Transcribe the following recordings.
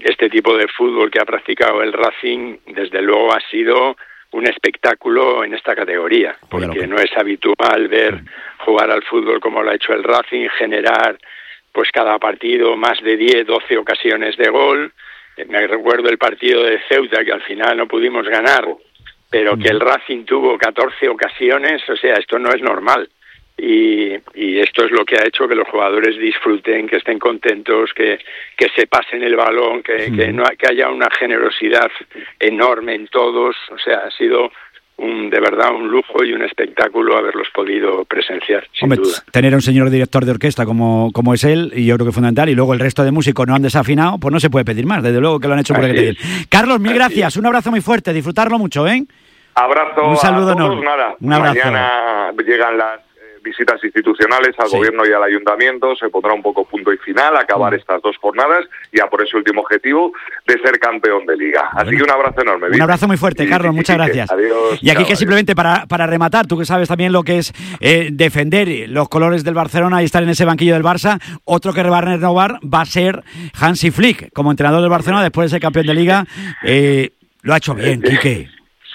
este tipo de fútbol que ha practicado el Racing, desde luego ha sido un espectáculo en esta categoría, porque no es habitual ver jugar al fútbol como lo ha hecho el Racing, generar pues cada partido más de 10, 12 ocasiones de gol. Me recuerdo el partido de Ceuta, que al final no pudimos ganar, pero que el Racing tuvo 14 ocasiones, o sea, esto no es normal. Y esto es lo que ha hecho que los jugadores disfruten, que estén contentos, que se pasen el balón, que haya una generosidad enorme en todos. O sea, ha sido de verdad un lujo y un espectáculo haberlos podido presenciar, sin duda. Tener a un señor director de orquesta como es él, y yo creo que es fundamental, y luego el resto de músicos no han desafinado, pues no se puede pedir más, desde luego que lo han hecho por bien. Carlos, mil gracias, un abrazo muy fuerte, disfrutarlo mucho, ¿eh? Abrazo un saludo a todos, enorme. Nada, un abrazo. Mañana llegan las visitas institucionales al gobierno y al ayuntamiento, se pondrá un poco punto y final, acabar estas 2 jornadas, ya por ese último objetivo de ser campeón de Liga. Así que un abrazo enorme. Un abrazo muy fuerte, Carlos, muchas gracias. Adiós. Y aquí simplemente para rematar, tú que sabes también lo que es defender los colores del Barcelona y estar en ese banquillo del Barça, otro que va a renovar va a ser Hansi Flick, como entrenador del Barcelona después de ser campeón de Liga. Lo ha hecho bien, Quique.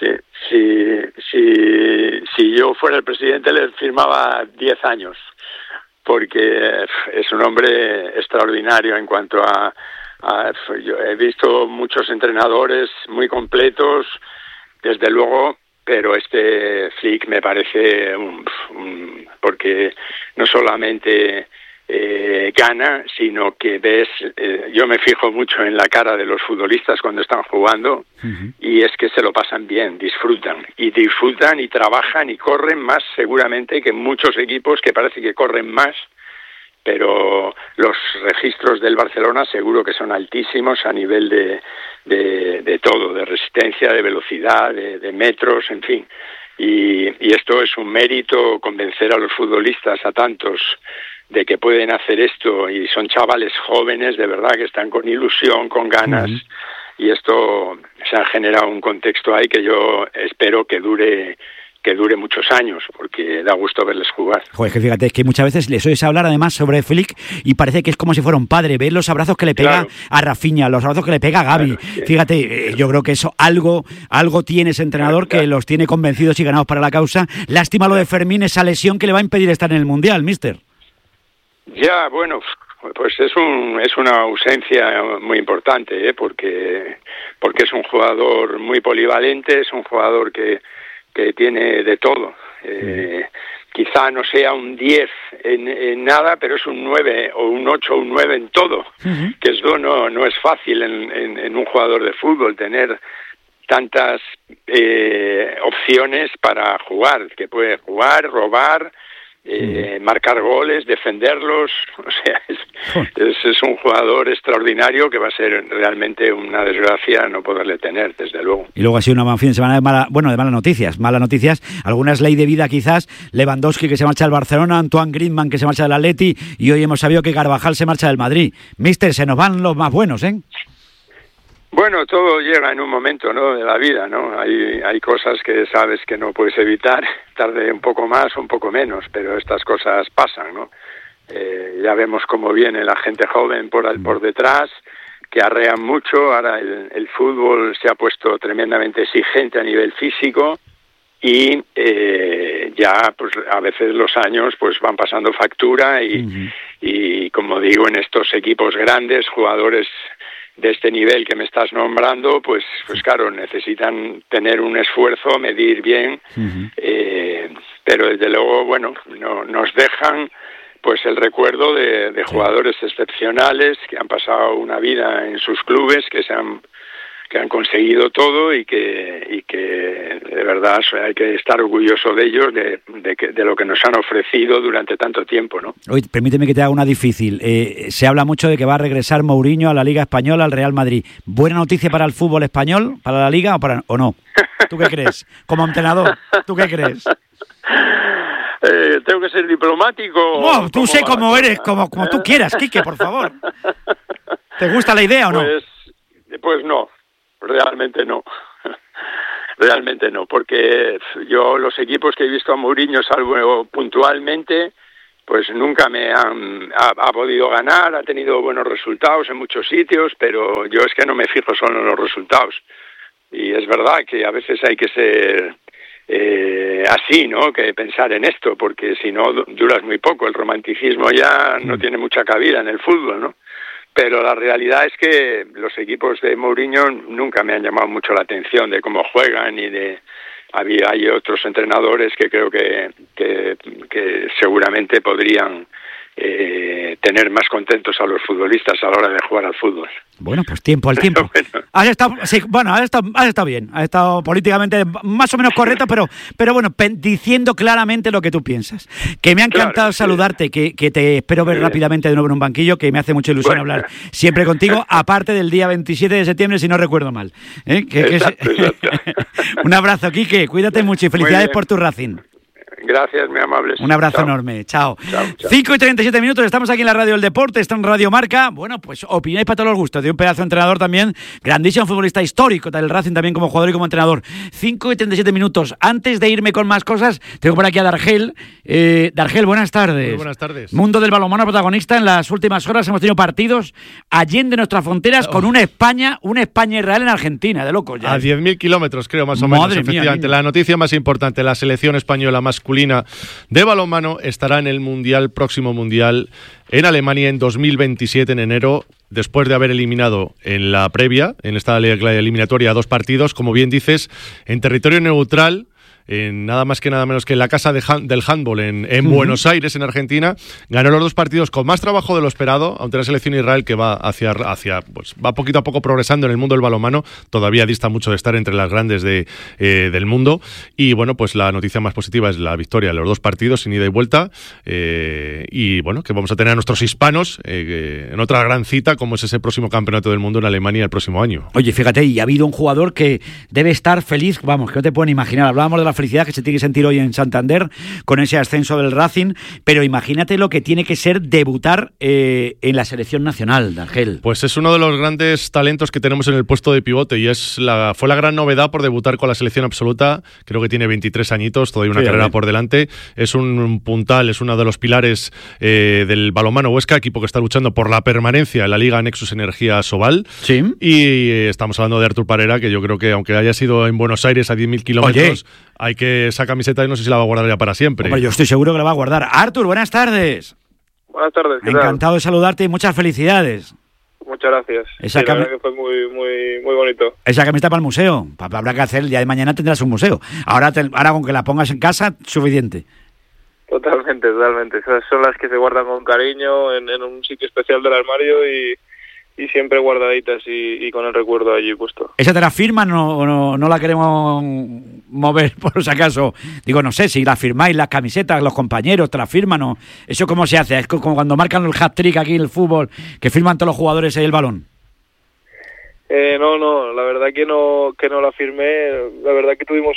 Si yo fuera el presidente le firmaba 10 años, porque es un hombre extraordinario en cuanto a yo he visto muchos entrenadores muy completos, desde luego, pero este Flick me parece porque no solamente gana, sino que ves, yo me fijo mucho en la cara de los futbolistas cuando están jugando, y es que se lo pasan bien, disfrutan y trabajan y corren más seguramente que muchos equipos que parece que corren más, pero los registros del Barcelona seguro que son altísimos a nivel de todo, de resistencia, de velocidad, de metros, en fin. Y esto es un mérito, convencer a los futbolistas, a tantos, de que pueden hacer esto, y son chavales jóvenes de verdad que están con ilusión, con ganas, y esto se ha generado un contexto ahí que yo espero que dure muchos años, porque da gusto verles jugar. Joder, que fíjate, es que muchas veces les oyes hablar además sobre Flick y parece que es como si fuera un padre, ver los abrazos que le pega a Rafinha, los abrazos que le pega a Gavi. Fíjate, yo creo que eso algo tiene ese entrenador que los tiene convencidos y ganados para la causa. Lástima lo de Fermín, esa lesión que le va a impedir estar en el Mundial, mister. Ya, bueno, pues es una ausencia muy importante, porque es un jugador muy polivalente, es un jugador que tiene de todo. Quizá no sea un 10 en nada, pero es un 9 o un 8 o un 9 en todo, que eso no es fácil en un jugador de fútbol, tener tantas opciones para jugar, que puede jugar, robar, marcar goles, defenderlos. O sea, es un jugador extraordinario que va a ser realmente una desgracia no poderle tener, desde luego. Y luego ha sido un fin de semana de malas noticias. Algunas ley de vida quizás. Lewandowski que se marcha del Barcelona, Antoine Griezmann que se marcha del Atleti, y hoy hemos sabido que Carvajal se marcha del Madrid. Mister, se nos van los más buenos, ¿eh? Bueno, todo llega en un momento, ¿no?, de la vida, ¿no? Hay cosas que sabes que no puedes evitar, tarde un poco más o un poco menos, pero estas cosas pasan, ¿no? Ya vemos cómo viene la gente joven por detrás, que arrean mucho. Ahora el fútbol se ha puesto tremendamente exigente a nivel físico, y ya pues a veces los años pues van pasando factura, y como digo, en estos equipos grandes, jugadores de este nivel que me estás nombrando, pues claro, necesitan tener un esfuerzo, medir bien, pero desde luego, bueno, nos dejan pues el recuerdo de jugadores excepcionales que han pasado una vida en sus clubes, que han conseguido todo, y que de verdad hay que estar orgulloso de ellos, de lo que nos han ofrecido durante tanto tiempo, ¿no? Oye, permíteme que te haga una difícil. Se habla mucho de que va a regresar Mourinho a la Liga Española, al Real Madrid. ¿Buena noticia para el fútbol español, para la Liga o no? ¿Tú qué crees? Como entrenador, ¿tú qué crees? ¿Tengo que ser diplomático? No, tú sé cómo eres, como tú quieras, Quique, por favor. ¿Te gusta la idea o no? Pues no. Realmente no, porque yo los equipos que he visto a Mourinho, salvo puntualmente, pues nunca ha podido ganar, ha tenido buenos resultados en muchos sitios, pero yo es que no me fijo solo en los resultados. Y es verdad que a veces hay que ser así, ¿no? Que pensar en esto, porque si no duras muy poco. El romanticismo ya no tiene mucha cabida en el fútbol, ¿no? Pero la realidad es que los equipos de Mourinho nunca me han llamado mucho la atención de cómo juegan y de... Hay otros entrenadores que creo que seguramente podrían tener más contentos a los futbolistas a la hora de jugar al fútbol. Bueno, pues tiempo al tiempo. Bueno. Has estado bien, has estado políticamente más o menos correcto, pero bueno, diciendo claramente lo que tú piensas. Que me ha encantado saludarte, que te espero ver rápidamente de nuevo en un banquillo, que me hace mucha ilusión hablar siempre contigo, aparte del día 27 de septiembre, si no recuerdo mal. Exacto. Un abrazo, Quique, cuídate mucho y felicidades por tu Racing. Gracias, muy amables. Un abrazo enorme. Chao. 5:37 minutos, estamos aquí en la Radio del Deporte, está en Radio Marca. Bueno, pues opináis para todos los gustos. De un pedazo de entrenador también, grandísimo futbolista histórico del Racing también como jugador y como entrenador. 5:37 minutos. Antes de irme con más cosas, tengo por aquí a Dargel. Dargel, buenas tardes. Muy buenas tardes. Mundo del balonmano protagonista. En las últimas horas hemos tenido partidos allende nuestras fronteras con una España-Israel en Argentina, de locos ya. A 10.000 kilómetros, creo, más o menos. Madre efectivamente. Mía. La noticia más importante, la selección española masculina de balonmano estará en el próximo Mundial en Alemania en 2027, en enero, después de haber eliminado en la previa, en esta eliminatoria, 2 partidos, como bien dices, en territorio neutral, en nada más que nada menos que en la casa del handball en Buenos Aires, en Argentina. Ganó los 2 partidos con más trabajo de lo esperado ante la selección Israel, que va va poquito a poco progresando en el mundo del balonmano. Todavía dista mucho de estar entre las grandes del mundo. Y bueno, pues la noticia más positiva es la victoria de los 2 partidos sin ida y vuelta. Y bueno, que vamos a tener a nuestros hispanos en otra gran cita, como es ese próximo campeonato del mundo en Alemania el próximo año. Oye, fíjate, y ha habido un jugador que debe estar feliz, vamos, que no te pueden imaginar. Hablábamos de la felicidad que se tiene que sentir hoy en Santander con ese ascenso del Racing, pero imagínate lo que tiene que ser debutar en la selección nacional, Dargel. Pues es uno de los grandes talentos que tenemos en el puesto de pivote y fue la gran novedad por debutar con la selección absoluta. Creo que tiene 23 añitos, todavía una carrera por delante. Es un puntal, es uno de los pilares del balonmano Huesca, equipo que está luchando por la permanencia en la Liga Nexus Energía Sobal. Sí. Y estamos hablando de Artur Parera, que yo creo que aunque haya sido en Buenos Aires a 10.000 kilómetros, hay que esa camiseta y no sé si la va a guardar ya para siempre. Hombre, yo estoy seguro que la va a guardar. Artur, buenas tardes. Buenas tardes. Encantado de saludarte y muchas felicidades. Muchas gracias. La verdad que fue muy bonito. Esa camiseta para el museo. Habrá que hacer, el día de mañana tendrás un museo. Ahora con que la pongas en casa, suficiente. Totalmente. Esas son las que se guardan con cariño en un sitio especial del armario y siempre guardaditas y con el recuerdo allí puesto. ¿Esa te la firman o no la queremos mover por si acaso? Digo, no sé, si la firmáis, las camisetas, los compañeros te la firman o... ¿Eso cómo se hace? Es como cuando marcan el hat-trick aquí en el fútbol, que firman todos los jugadores ahí el balón. No, la verdad que no la firmé. La verdad que tuvimos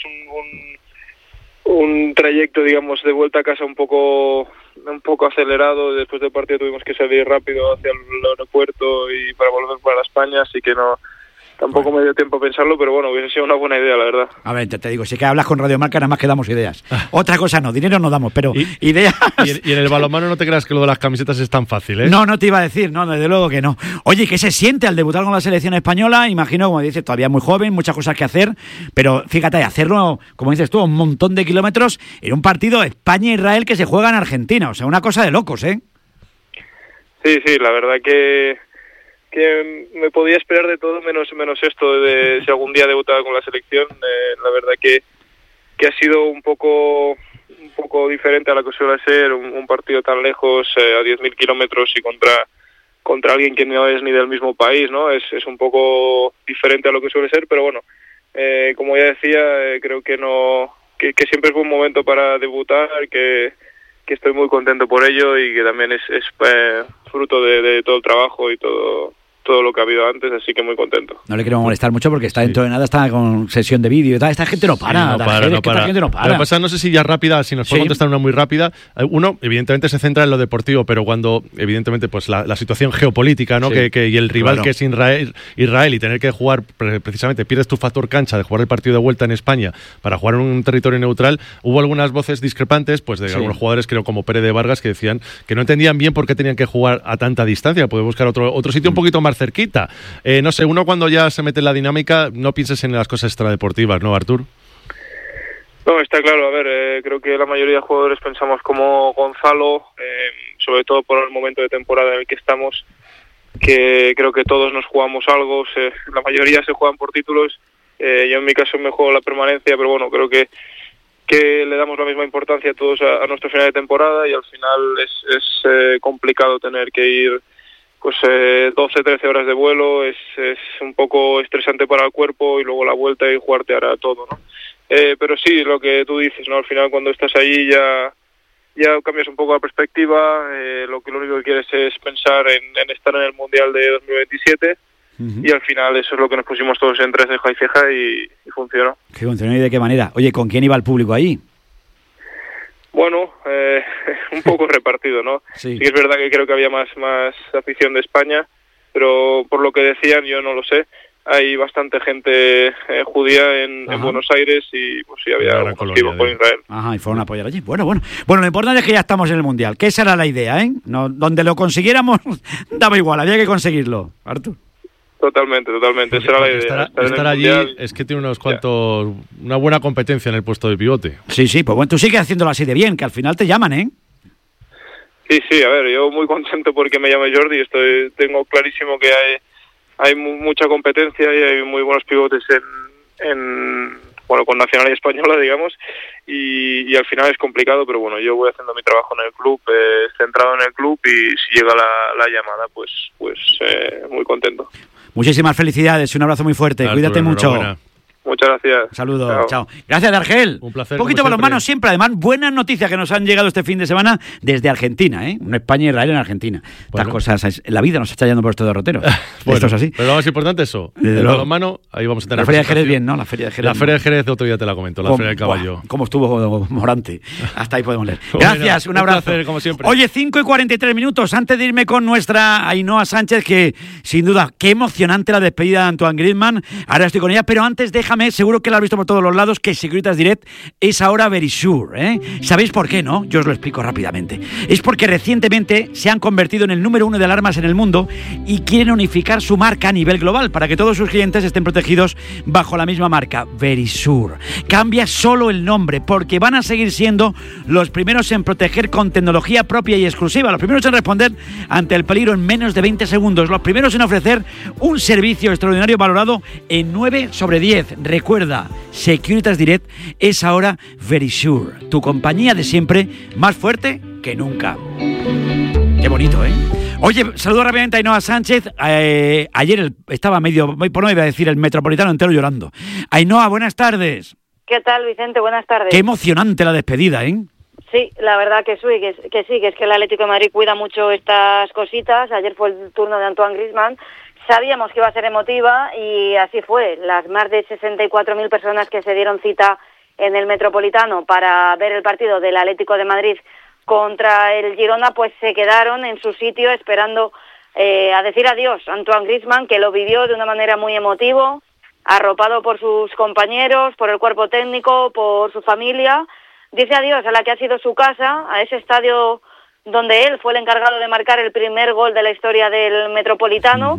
un trayecto, digamos, de vuelta a casa un poco acelerado. Después del partido tuvimos que salir rápido hacia el aeropuerto y para volver para España, así que tampoco me dio tiempo a pensarlo, pero bueno, hubiese sido una buena idea, la verdad. A ver, te digo, si que hablas con Radio Marca, nada más que damos ideas. Otra cosa no, dinero no damos, pero ideas... Y en el balonmano no te creas que lo de las camisetas es tan fácil, ¿eh? No te iba a decir, no, desde luego que no. Oye, ¿qué se siente al debutar con la selección española? Imagino, como dices, todavía muy joven, muchas cosas que hacer, pero fíjate, hacerlo, como dices tú, un montón de kilómetros en un partido España-Israel que se juega en Argentina, o sea, una cosa de locos, ¿eh? Sí, la verdad que me podía esperar de todo menos esto de si algún día debutaba con la selección. La verdad que ha sido un poco diferente a lo que suele ser un partido tan lejos, a 10.000 kilómetros y contra alguien que no es ni del mismo país, ¿no? Es un poco diferente a lo que suele ser, pero bueno, como ya decía, creo que siempre es buen momento para debutar, que estoy muy contento por ello y que también es fruto de todo el trabajo y todo todo lo que ha habido antes, así que muy contento. No le quiero molestar mucho porque está dentro de nada, está con sesión de vídeo y tal. Esta gente no para, esta gente no para. Lo que pasa, no sé si ya rápida, si nos puede contestar una muy rápida. Uno, evidentemente, se centra en lo deportivo, pero cuando, evidentemente, pues la situación geopolítica, ¿no? Sí. Y el rival que es Israel y tener que jugar, precisamente, pierdes tu factor cancha de jugar el partido de vuelta en España para jugar en un territorio neutral. Hubo algunas voces discrepantes, pues de algunos jugadores, creo, como Pérez de Vargas, que decían que no entendían bien por qué tenían que jugar a tanta distancia, puede buscar otro sitio un poquito más cerquita. No sé, uno cuando ya se mete en la dinámica, no pienses en las cosas extradeportivas, ¿no, Artur? No, está claro. A ver, creo que la mayoría de jugadores pensamos como Gonzalo, sobre todo por el momento de temporada en el que estamos, que creo que todos nos jugamos algo, la mayoría se juegan por títulos. Yo en mi caso me juego la permanencia, pero bueno, creo que le damos la misma importancia a todos a nuestro final de temporada, y al final es complicado tener que ir pues 12-13 horas de vuelo, es un poco estresante para el cuerpo, y luego la vuelta y jugarte ahora todo, ¿no? Pero sí, lo que tú dices, ¿no? Al final cuando estás ahí ya cambias un poco la perspectiva, lo único que quieres es pensar en estar en el Mundial de 2027, y al final eso es lo que nos pusimos todos entre ceja y ceja, y funcionó. ¿Qué funcionó y de qué manera? Oye, ¿con quién iba el público ahí? Bueno, un poco repartido, ¿no? Sí, es verdad que creo que había más afición de España, pero por lo que decían, yo no lo sé, hay bastante gente judía en Buenos Aires, y pues sí había un motivo por Israel. Ajá, y fueron a apoyar allí. Bueno, lo importante es que ya estamos en el Mundial, que esa era la idea, ¿eh? No, donde lo consiguiéramos, daba igual, había que conseguirlo, Artur. Totalmente, esa era la idea. Estar allí mundial. Es que tiene una buena competencia en el puesto de pivote. Sí, pues bueno, tú sigues haciéndolo así de bien, que al final te llaman, ¿eh? Sí, a ver, yo muy contento porque me llame Jordi, tengo clarísimo que hay mucha competencia y hay muy buenos pivotes con Nacional y Española, digamos, y al final es complicado, pero bueno, yo voy haciendo mi trabajo en el club, centrado en el club, y si llega la llamada, pues muy contento. Muchísimas felicidades, un abrazo muy fuerte, cuídate mucho. Muchas gracias. Saludos, chao. Gracias, Argel. Un placer. Un poquito balonmano siempre. Además, buenas noticias que nos han llegado este fin de semana desde Argentina, ¿eh? Una España y Israel en Argentina. Estas cosas, la vida nos está yendo por estos derroteros. Esto es así. Pero lo más importante eso. El balonmano, ahí vamos a tener. La Feria de Jerez bien, ¿no? La Feria de Jerez otro día te la comento, la Feria del Caballo. Cómo estuvo Morante. Hasta ahí podemos leer. Gracias, un abrazo. Placer, como siempre. Oye, 5:43, antes de irme con nuestra Ainhoa Sánchez, que sin duda, qué emocionante la despedida de Antoine Griezmann. Ahora estoy con ella, pero antes déjame, seguro que la has visto por todos los lados, que Securitas Direct es ahora Verisure, ¿eh? ¿Sabéis por qué, no? Yo os lo explico rápidamente. Es porque recientemente se han convertido en el número 1 de alarmas en el mundo y quieren unificar su marca a nivel global para que todos sus clientes estén protegidos bajo la misma marca, Verisure. Cambia solo el nombre porque van a seguir siendo los primeros en proteger con tecnología propia y exclusiva, los primeros en responder ante el peligro en menos de 20 segundos, los primeros en ofrecer un servicio extraordinario valorado en 9 sobre 10. Recuerda, Securitas Direct es ahora Verisure, tu compañía de siempre, más fuerte que nunca. Qué bonito, ¿eh? Oye, saludo rápidamente a Ainhoa Sánchez. Ayer estaba por no iba a decir el metropolitano entero llorando. Ainhoa, buenas tardes. ¿Qué tal, Vicente? Buenas tardes. Qué emocionante la despedida, ¿eh? Sí, la verdad que es que el Atlético de Madrid cuida mucho estas cositas. Ayer fue el turno de Antoine Griezmann. Sabíamos que iba a ser emotiva y así fue. Las más de 64.000 personas que se dieron cita en el Metropolitano para ver el partido del Atlético de Madrid contra el Girona, pues se quedaron en su sitio esperando a decir adiós a Antoine Griezmann, que lo vivió de una manera muy emotivo, arropado por sus compañeros, por el cuerpo técnico, por su familia. Dice adiós a la que ha sido su casa, a ese estadio donde él fue el encargado de marcar el primer gol de la historia del Metropolitano.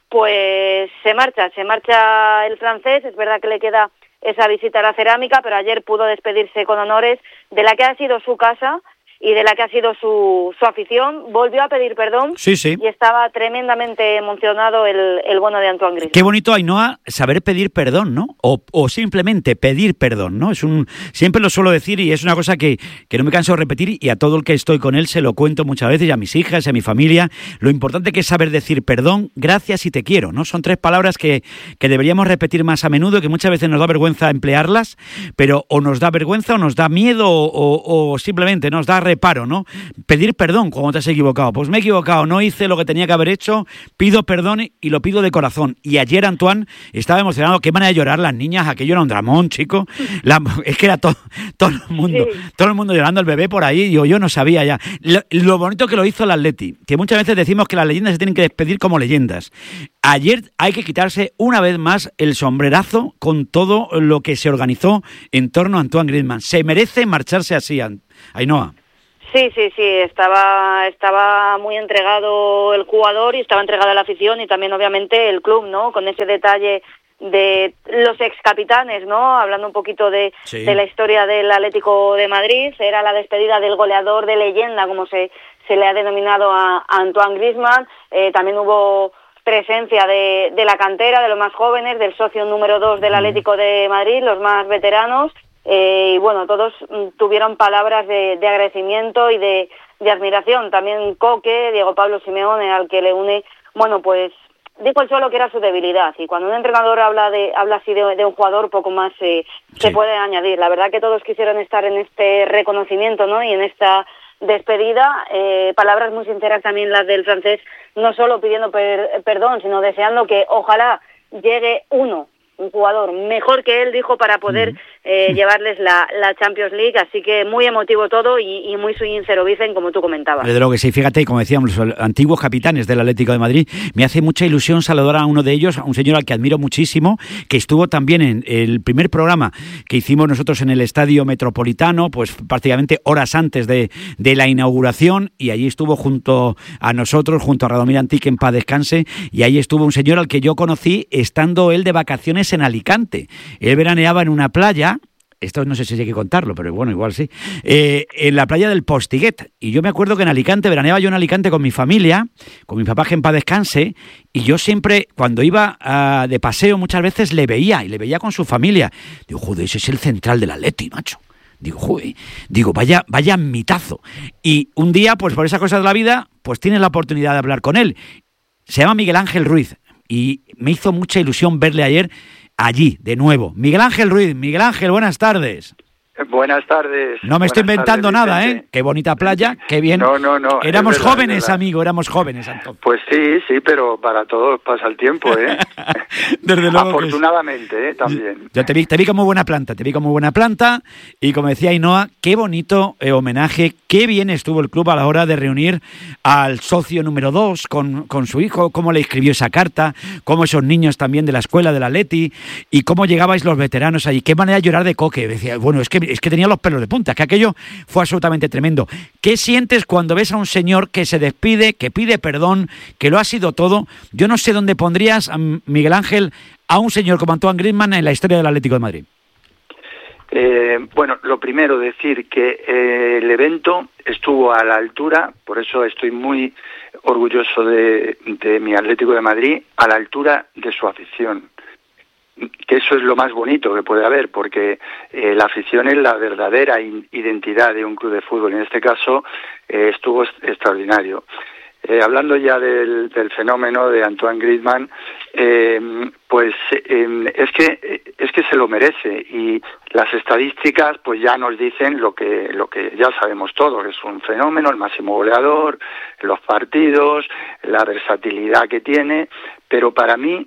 Pues se marcha el francés. Es verdad que le queda esa visita a la cerámica, pero ayer pudo despedirse con honores de la que ha sido su casa y de la que ha sido su afición. Volvió a pedir perdón. Sí. Y estaba tremendamente emocionado el bueno de Antoine Griezmann. Qué bonito, Ainhoa, saber pedir perdón, ¿no? O simplemente pedir perdón, ¿no? Siempre lo suelo decir y es una cosa que no me canso de repetir, y a todo el que estoy con él se lo cuento muchas veces, y a mis hijas, y a mi familia. Lo importante que es saber decir perdón, gracias y te quiero, ¿no? Son 3 palabras que deberíamos repetir más a menudo, que muchas veces nos da vergüenza emplearlas, pero o nos da vergüenza o nos da miedo o simplemente nos da reparo, ¿no? Pedir perdón cuando te has equivocado. Pues me he equivocado, no hice lo que tenía que haber hecho, pido perdón y lo pido de corazón. Y ayer Antoine estaba emocionado, qué manera de llorar las niñas, aquello era un dramón, chico. Es que era todo el mundo llorando, el bebé por ahí, yo no sabía ya. Lo bonito que lo hizo el Atleti, que muchas veces decimos que las leyendas se tienen que despedir como leyendas. Ayer hay que quitarse una vez más el sombrerazo con todo lo que se organizó en torno a Antoine Griezmann. Se merece marcharse así, Ainhoa. Sí, estaba muy entregado el jugador y estaba entregada la afición y también obviamente el club, ¿no? Con ese detalle de los excapitanes, ¿no? Hablando un poquito de la historia del Atlético de Madrid, era la despedida del goleador de leyenda, como se le ha denominado a Antoine Griezmann. También hubo presencia de la cantera, de los más jóvenes, del socio número 2 del Atlético de Madrid, los más veteranos, y bueno, todos tuvieron palabras de agradecimiento y de admiración. También Coque, Diego Pablo Simeone, al que le une, bueno, pues dijo él solo que era su debilidad, y cuando un entrenador habla así de un jugador, poco más se puede añadir. La verdad que todos quisieron estar en este reconocimiento, ¿no? Y en esta despedida, palabras muy sinceras también las del francés, no solo pidiendo perdón, sino deseando que ojalá llegue un jugador mejor que él, dijo, para poder llevarles la Champions League. Así que muy emotivo todo y muy sincero, Vicen, como tú comentabas. Desde luego que sí, fíjate, como decíamos, los antiguos capitanes del Atlético de Madrid, me hace mucha ilusión saludar a uno de ellos, a un señor al que admiro muchísimo, que estuvo también en el primer programa que hicimos nosotros en el Estadio Metropolitano, pues prácticamente horas antes de la inauguración, y allí estuvo junto a nosotros, junto a Radomir Antich, en paz descanse, y ahí estuvo un señor al que yo conocí estando él de vacaciones en Alicante. Él veraneaba en una playa, esto no sé si hay que contarlo, pero bueno, igual sí, en la playa del Postiguet. Y yo me acuerdo que en Alicante, veraneaba yo en Alicante con mi familia, con mi papá, que en paz descanse, y yo siempre, cuando iba de paseo, muchas veces le veía con su familia. Digo, joder, ese es el central del Atleti, macho. Digo, joder, vaya mitazo. Y un día, pues por esas cosas de la vida, pues tienes la oportunidad de hablar con él. Se llama Miguel Ángel Ruiz, y me hizo mucha ilusión verle ayer allí, de nuevo. Miguel Ángel Ruiz. Miguel Ángel, buenas tardes. Buenas tardes. No me estoy inventando nada, ¿eh? Qué bonita playa, qué bien. No. Éramos jóvenes, amigo, éramos jóvenes, Antonio. Pues sí, pero para todos pasa el tiempo, ¿eh? Desde luego. Afortunadamente, también. Yo te vi como buena planta, y como decía Ainhoa, qué bonito homenaje, qué bien estuvo el club a la hora de reunir al socio número 2 con su hijo, cómo le escribió esa carta, cómo esos niños también de la escuela del Atleti, y cómo llegabais los veteranos allí, qué manera de llorar de Coque. Decía, bueno, es que tenía los pelos de punta, que aquello fue absolutamente tremendo. ¿Qué sientes cuando ves a un señor que se despide, que pide perdón, que lo ha sido todo? Yo no sé dónde pondrías, Miguel Ángel, a un señor como Antoine Griezmann en la historia del Atlético de Madrid. Bueno, lo primero, decir que el evento estuvo a la altura, por eso estoy muy orgulloso de mi Atlético de Madrid, a la altura de su afición. Que eso es lo más bonito que puede haber, porque la afición es la verdadera identidad de un club de fútbol. En este caso estuvo extraordinario. Hablando ya del fenómeno de Antoine Griezmann, pues es que se lo merece, y las estadísticas pues ya nos dicen lo que ya sabemos todo, que es un fenómeno, el máximo goleador, los partidos, la versatilidad que tiene, pero para mí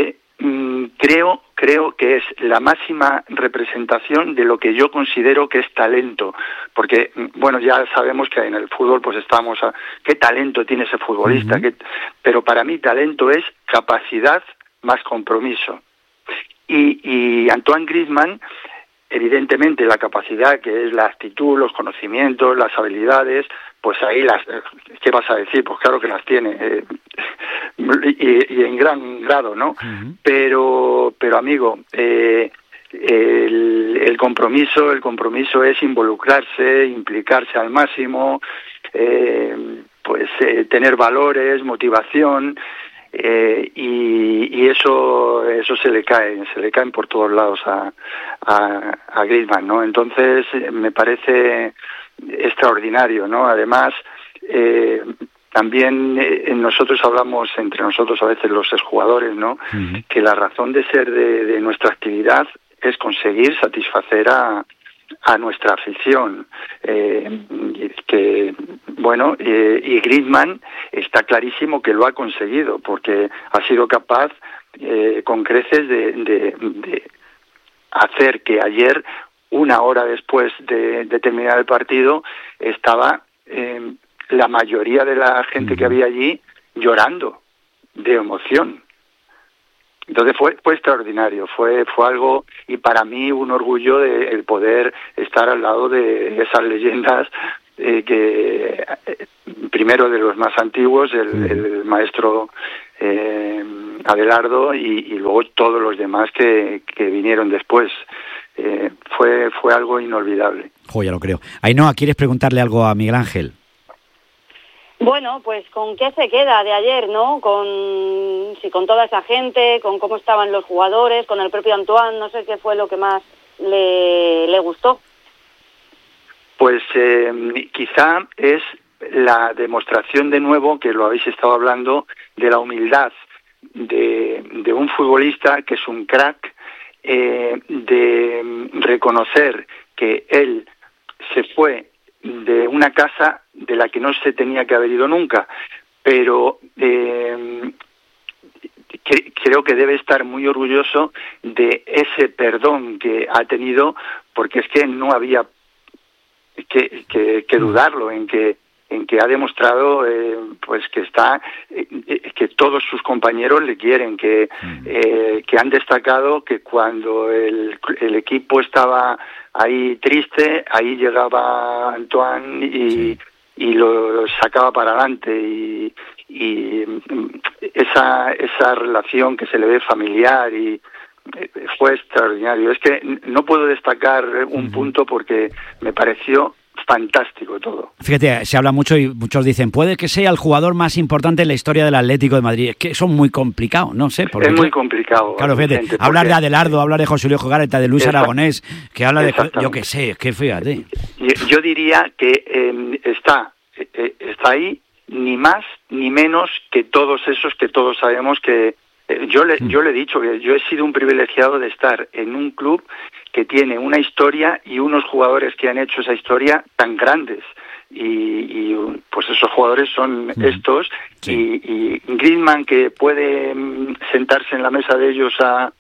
creo que es la máxima representación de lo que yo considero que es talento, porque bueno, ya sabemos que en el fútbol pues estamos a qué talento tiene ese futbolista, pero para mí talento es capacidad más compromiso, y Antoine Griezmann, evidentemente la capacidad, que es la actitud, los conocimientos, las habilidades, pues ahí ¿qué vas a decir? Pues claro que las tiene, y en gran grado, ¿no? Pero amigo, el compromiso es involucrarse, implicarse al máximo, tener valores, motivación, y eso se le caen por todos lados a Griezmann, ¿no? Entonces me parece extraordinario, ¿no? Además, también nosotros hablamos entre nosotros a veces los exjugadores, ¿no? Que la razón de ser de nuestra actividad es conseguir satisfacer a a nuestra afición, que bueno, y Griezmann está clarísimo que lo ha conseguido, porque ha sido capaz con creces de hacer que ayer, una hora después de terminar el partido, estaba la mayoría de la gente que había allí llorando de emoción. Entonces fue extraordinario, fue algo, y para mí un orgullo el poder estar al lado de esas leyendas, que primero de los más antiguos, el maestro Abelardo, y luego todos los demás que vinieron después. Fue algo inolvidable. Ya lo creo. Ainhoa, ¿quieres preguntarle algo a Miguel Ángel? Bueno, pues ¿con qué se queda de ayer, no? Con toda esa gente, con cómo estaban los jugadores, con el propio Antoine, no sé qué fue lo que más le gustó. Pues quizá es la demostración de nuevo, que lo habéis estado hablando, de la humildad de un futbolista que es un crack, de reconocer que él se fue de una casa de la que no se tenía que haber ido nunca, pero creo que debe estar muy orgulloso de ese perdón que ha tenido, porque es que no había que dudarlo, en que ha demostrado pues que está que todos sus compañeros le quieren, que han destacado que cuando el equipo estaba ahí triste, ahí llegaba Antoine y lo sacaba para adelante, y esa relación que se le ve familiar, y fue extraordinario. Es que no puedo destacar un punto porque me pareció fantástico todo. Fíjate, se habla mucho y muchos dicen, puede que sea el jugador más importante en la historia del Atlético de Madrid. Es que eso es muy complicado, no sé. Es muy complicado. Claro, fíjate, hablar de Adelardo, hablar de José Luis Gareta, de Luis Aragonés, que habla de... Yo qué sé, es que fíjate. Yo diría que está ahí ni más ni menos que todos esos que todos sabemos que... Yo le he dicho que yo he sido un privilegiado de estar en un club que tiene una historia y unos jugadores que han hecho esa historia tan grandes, y pues esos jugadores son estos, y Griezmann, que puede sentarse en la mesa de ellos a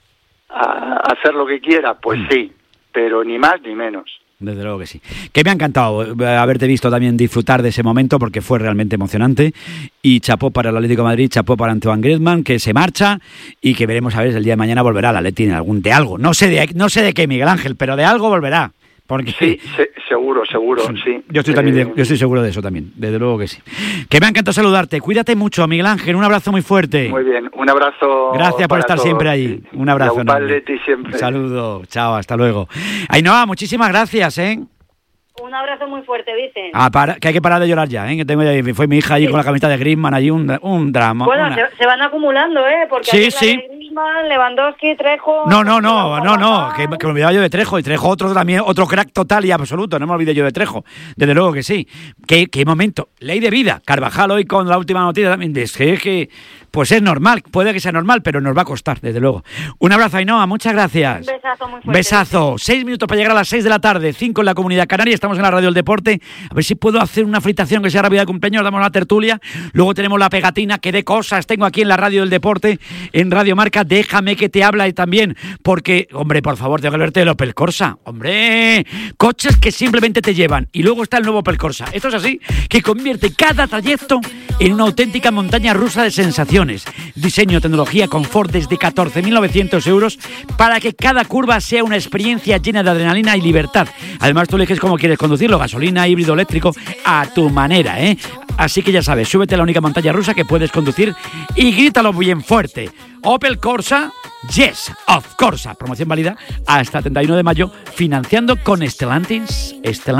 hacer lo que quiera, pues sí, pero ni más ni menos. Desde luego que sí. Que me ha encantado haberte visto también disfrutar de ese momento, porque fue realmente emocionante. Y chapó para el Atlético de Madrid, chapó para Antoine Griezmann, que se marcha y que veremos a ver si el día de mañana volverá al Atleti de algo. No sé de qué, Miguel Ángel, pero de algo volverá. Porque... Sí, seguro, sí. Yo estoy seguro de eso también, desde luego que sí. Que me ha encantado saludarte. Cuídate mucho, Miguel Ángel. Un abrazo muy fuerte. Muy bien, un abrazo. Gracias por estar siempre ahí. Un abrazo. Siempre. Un saludo. Chao, hasta luego. Ainhoa, muchísimas gracias, ¿eh? Un abrazo muy fuerte, Vicen. Que hay que parar de llorar ya, ¿eh? Que fue mi hija allí con la camiseta de Griezmann, allí un drama. Bueno, se van acumulando, ¿eh? Porque sí. Griezmann, Lewandowski, Trejo... No, que me olvidaba yo de Trejo, y Trejo otro crack total y absoluto, no me olvidé yo de Trejo, desde luego que sí. ¿Qué momento? Ley de vida. Carvajal hoy con la última noticia también, que pues es normal, puede que sea normal, pero nos va a costar, desde luego. Un abrazo, Ainhoa, muchas gracias. Un besazo muy fuerte. Besazo. 6 minutos para llegar a las 6 de la tarde, 5 en la Comunidad Canaria, estamos en la Radio del Deporte. A ver si puedo hacer una fritación que sea rápida de cumpleaños, damos la tertulia, luego tenemos la pegatina, que de cosas tengo aquí en la Radio del Deporte, en Radio Marca, déjame que te habla y también, porque, hombre, por favor, tengo que verte el Opel Corsa, hombre, coches que simplemente te llevan, y luego está el nuevo Opel Corsa. Esto es así, que convierte cada trayecto en una auténtica montaña rusa de sensaciones. Diseño, tecnología, confort desde 14.900 euros para que cada curva sea una experiencia llena de adrenalina y libertad. Además, tú eliges cómo quieres conducirlo, gasolina, híbrido, eléctrico, a tu manera, ¿eh? Así que ya sabes, súbete a la única montaña rusa que puedes conducir y grítalo bien fuerte. Opel Corsa, yes, of Corsa. Promoción válida hasta el 31 de mayo, financiando con Stellantis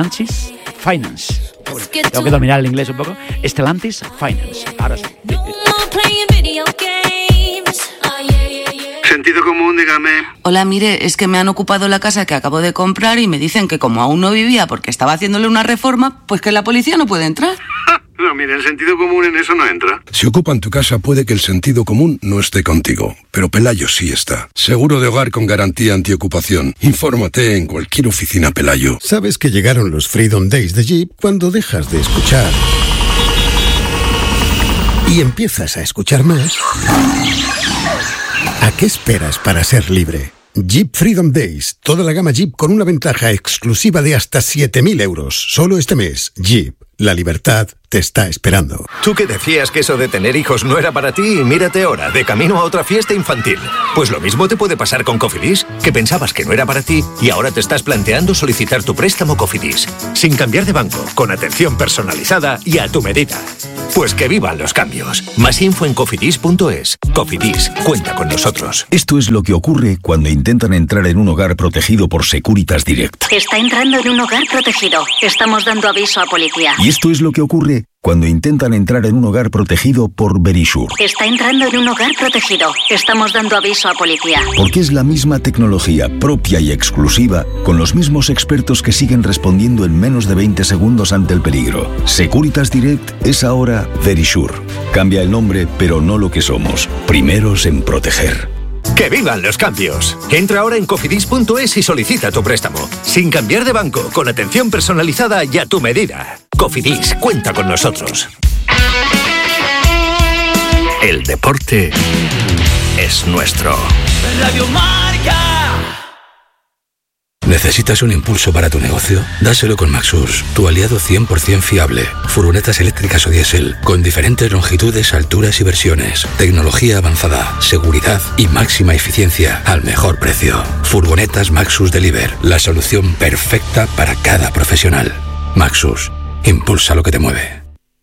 Finance. Tengo que dominar el inglés un poco. Stellantis Finance. Ahora sí. Sentido común, dígame. Hola, mire, es que me han ocupado la casa que acabo de comprar y me dicen que como aún no vivía porque estaba haciéndole una reforma, pues que la policía no puede entrar. No, mire, el sentido común en eso no entra. Si ocupan tu casa puede que el sentido común no esté contigo, pero Pelayo sí está. Seguro de hogar con garantía antiocupación. Infórmate en cualquier oficina Pelayo. ¿Sabes que llegaron los Freedom Days de Jeep cuando dejas de escuchar y empiezas a escuchar más? ¿A qué esperas para ser libre? Jeep Freedom Days. Toda la gama Jeep con una ventaja exclusiva de hasta 7.000 euros. Solo este mes. Jeep. La libertad te está esperando. Tú que decías que eso de tener hijos no era para ti y mírate ahora, de camino a otra fiesta infantil. Pues lo mismo te puede pasar con Cofidis, que pensabas que no era para ti y ahora te estás planteando solicitar tu préstamo Cofidis. Sin cambiar de banco, con atención personalizada y a tu medida. Pues que vivan los cambios. Más info en cofidis.es. Cofidis, cuenta con nosotros. Esto es lo que ocurre cuando intentan entrar en un hogar protegido por Securitas Direct. Está entrando en un hogar protegido. Estamos dando aviso a policía. Y esto es lo que ocurre cuando intentan entrar en un hogar protegido por Verisure. Está entrando en un hogar protegido. Estamos dando aviso a policía. Porque es la misma tecnología propia y exclusiva, con los mismos expertos que siguen respondiendo en menos de 20 segundos ante el peligro. Securitas Direct es ahora Verisure. Cambia el nombre, pero no lo que somos. Primeros en proteger. ¡Que vivan los cambios! Entra ahora en cofidis.es y solicita tu préstamo. Sin cambiar de banco, con atención personalizada y a tu medida. Cofidis, cuenta con nosotros. El deporte es nuestro. Radio Marca. ¿Necesitas un impulso para tu negocio? Dáselo con Maxus, tu aliado 100% fiable. Furgonetas eléctricas o diésel, con diferentes longitudes, alturas y versiones. Tecnología avanzada, seguridad y máxima eficiencia al mejor precio. Furgonetas Maxus Deliver, la solución perfecta para cada profesional. Maxus, impulsa lo que te mueve.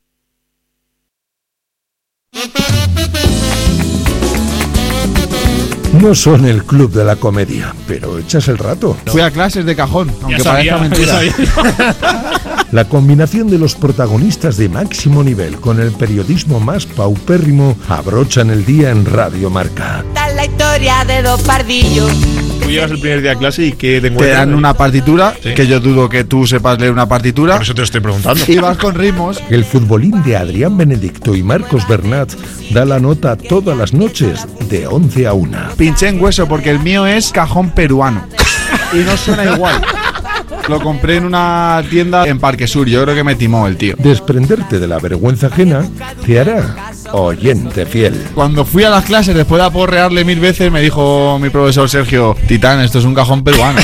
No son el club de la comedia, pero echas el rato. Fui a clases de cajón, aunque parezca mentira. La combinación de los protagonistas de máximo nivel con el periodismo más paupérrimo abrochan el día en Radio Marca. Esta es la historia de dos pardillos. Tú llegas el primer día a clase y que te dan una partitura, ¿sí? Que yo dudo que tú sepas leer una partitura. Por eso te lo estoy preguntando. Y vas con ritmos. El futbolín de Adrián Benedicto y Marcos Bernat da la nota todas las noches de 11 a 1. Pinché en hueso porque el mío es cajón peruano. Y no suena igual. Lo compré en una tienda en Parque Sur. Yo creo que me timó el tío. Desprenderte de la vergüenza ajena te hará oyente fiel. Cuando fui a las clases, después de aporrearle 1000 veces, me dijo mi profesor Sergio: Titán, esto es un cajón peruano.